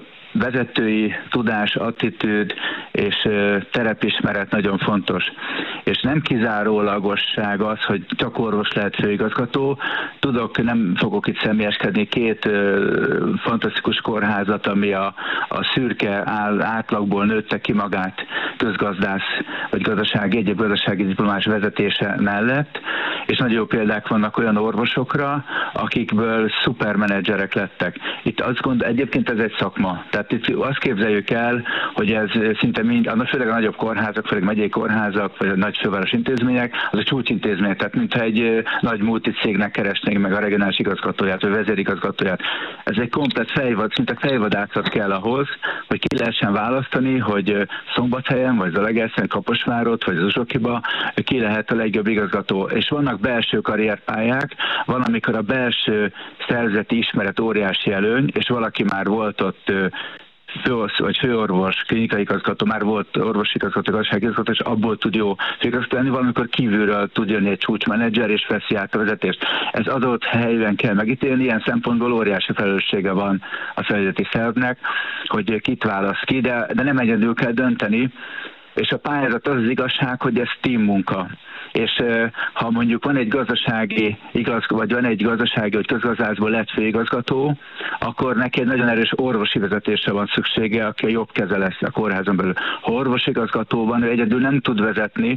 vezetői tudás, attitűd és terepismeret nagyon fontos. És nem kizárólagosság az, hogy csak orvos lehet főigazgató. Tudok, nem fogok itt személyeskedni, két ö, fantasztikus kórházat, ami a, a szürke áll, átlagból nőtte ki magát közgazdász, vagy gazdasági, egyéb gazdasági diplomás vezetése mellett, és nagyon jó példák vannak olyan orvosokra, akikből szupermenedzserek lettek. Itt azt gondol, egyébként ez egy szakma. Tehát itt azt képzeljük el, hogy ez szinte mind, annak főleg a nagyobb kórházak, főleg megyei kórházak, vagy a nagy főváros intézmények, az a csúcsintézmény, tehát mintha egy nagy multicégnek keresnénk meg a regionális igazgatóját, vagy vezérigazgatóját. Ez egy komplet fejvad, szinte fejvadászat kell ahhoz, hogy ki lehessen választani, hogy Szombathelyen, vagy Zalaegerszegen, Kaposvárot, vagy Zsuzsokiba ki lehet a legjobb igazgató. És vannak belső karrierpályák, van, amikor a belső szervezeti ismeret óriási előny, és valaki már volt ott főorvos, vagy főorvos, klinikai igazgató, már volt orvosigazgató, gazdaságigazgató, és abból tud jó főigazgató lenni, valamikor kívülről tud jönni egy csúcsmenedzser, és veszi át a vezetést. Ez adott helyben kell megítélni, ilyen szempontból óriási felelőssége van a felügyeleti szervnek, hogy kit választ ki, de, de nem egyedül kell dönteni, és a pályázat az az igazság, hogy ez team munka. És ha mondjuk van egy gazdasági igazgató, vagy van egy gazdasági, vagy közgazdászból lett főigazgató, akkor neki egy nagyon erős orvosi vezetésre van szüksége, aki a jobb keze lesz a kórházon belül. Ha orvosigazgató van, ő egyedül nem tud vezetni,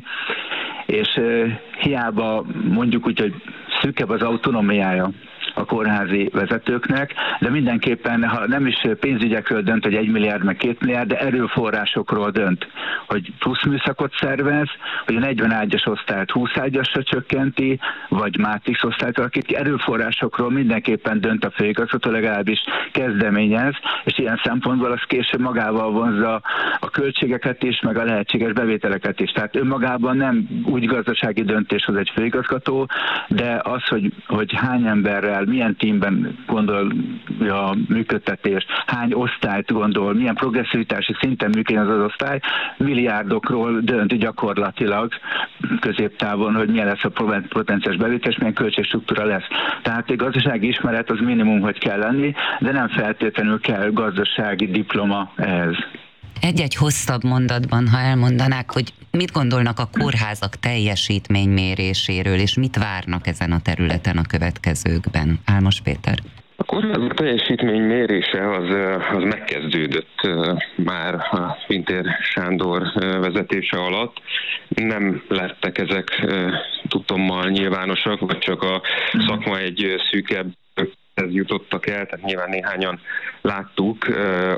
és hiába mondjuk úgy, hogy szűkebb az autonómiája a kórházi vezetőknek, de mindenképpen, ha nem is pénzügyekről dönt, hogy egy milliárd, meg két milliárd, de erőforrásokról dönt, hogy plusz műszakot szervez, hogy a negyven ágyas osztályt húsz ágyasra csökkenti, vagy mátrix osztályt alakít ki, erőforrásokról mindenképpen dönt a főigazgató, legalábbis kezdeményez, és ilyen szempontból az később magával vonzza a költségeket is, meg a lehetséges bevételeket is. Tehát önmagában nem úgy gazdasági döntés hoz egy főigazgató, de az, hogy, hogy hány emberrel, milyen tímben gondol a működtetés, hány osztályt gondol, milyen progresszivitási szinten működik az az osztály, milliárdokról dönt gyakorlatilag középtávon, hogy milyen lesz a potenciális bevétel, és milyen költségstruktúra lesz. Tehát egy gazdasági ismeret az minimum, hogy kell lenni, de nem feltétlenül kell gazdasági diploma ehhez. Egy-egy hosszabb mondatban, ha elmondanák, hogy mit gondolnak a kórházak teljesítményméréséről, és mit várnak ezen a területen a következőkben? Álmos Péter. A kórházak teljesítmény mérése az, az megkezdődött már a Pintér Sándor vezetése alatt. Nem lettek ezek tudtommal nyilvánosak, vagy csak a szakma egy szűkebb ez jutottak el, tehát nyilván néhányan láttuk,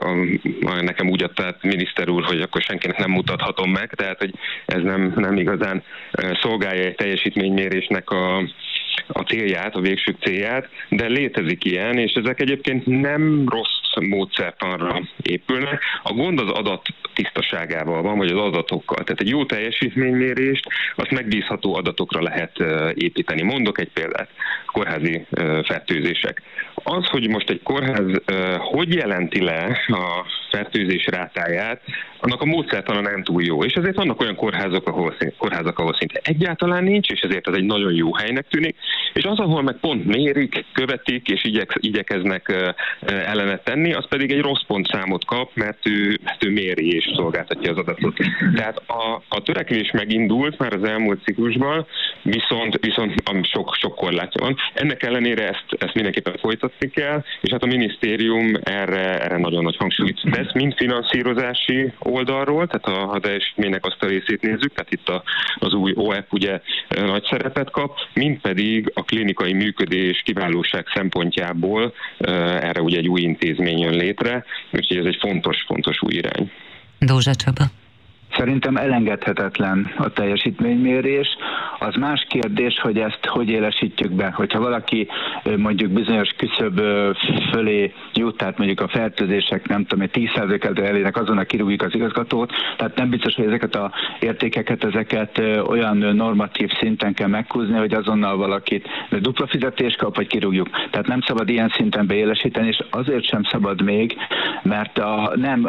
nekem úgy adta át miniszter úr, hogy akkor senkinek nem mutathatom meg, tehát hogy ez nem, nem igazán szolgálja egy teljesítménymérésnek a, a célját, a végső célját, de létezik ilyen, és ezek egyébként nem rossz módszertanra épülnek. A gond az adat tisztaságával van, vagy az adatokkal. Tehát egy jó teljesítménymérést, azt megbízható adatokra lehet építeni. Mondok egy példát, kórházi fertőzések. Az, hogy most egy kórház uh, hogy jelenti le a fertőzés rátáját, annak a módszertana nem túl jó. És ezért vannak olyan kórházak, ahol, kórházak, ahol szinte egyáltalán nincs, és ezért ez egy nagyon jó helynek tűnik. És az, ahol meg pont mérik, követik, és igyek, igyekeznek uh, ellenet tenni, az pedig egy rossz pontszámot kap, mert ő, mert ő méri és szolgáltatja az adatot. Tehát a, a törekvés megindult már az elmúlt ciklusban, viszont, viszont sok, sok korlátja van. Ennek ellenére ezt, ezt mindenképpen folytatni kell, és hát a minisztérium erre, erre nagyon nagy hangsúlyt tesz, mind finanszírozási oldalról, tehát a, a teljesítménynek azt a részét nézzük, tehát itt a, az új o e pé ugye nagy szerepet kap, mind pedig a klinikai működés, kiválóság szempontjából erre ugye egy új intézmény jön létre, úgyhogy ez egy fontos, fontos új irány. Dózsa Csaba. Szerintem elengedhetetlen a teljesítménymérés. Az más kérdés, hogy ezt hogy élesítjük be. Hogyha valaki mondjuk bizonyos küszöb fölé jut, tehát mondjuk a fertőzések nem tudom, tíz százalékra elének, azonnal kirúgjuk az igazgatót, tehát nem biztos, hogy ezeket az értékeket, ezeket olyan normatív szinten kell meghúzni, hogy azonnal valakit dupla fizetés kap, vagy kirúgjuk. Tehát nem szabad ilyen szinten beélesíteni, és azért sem szabad még, mert a nem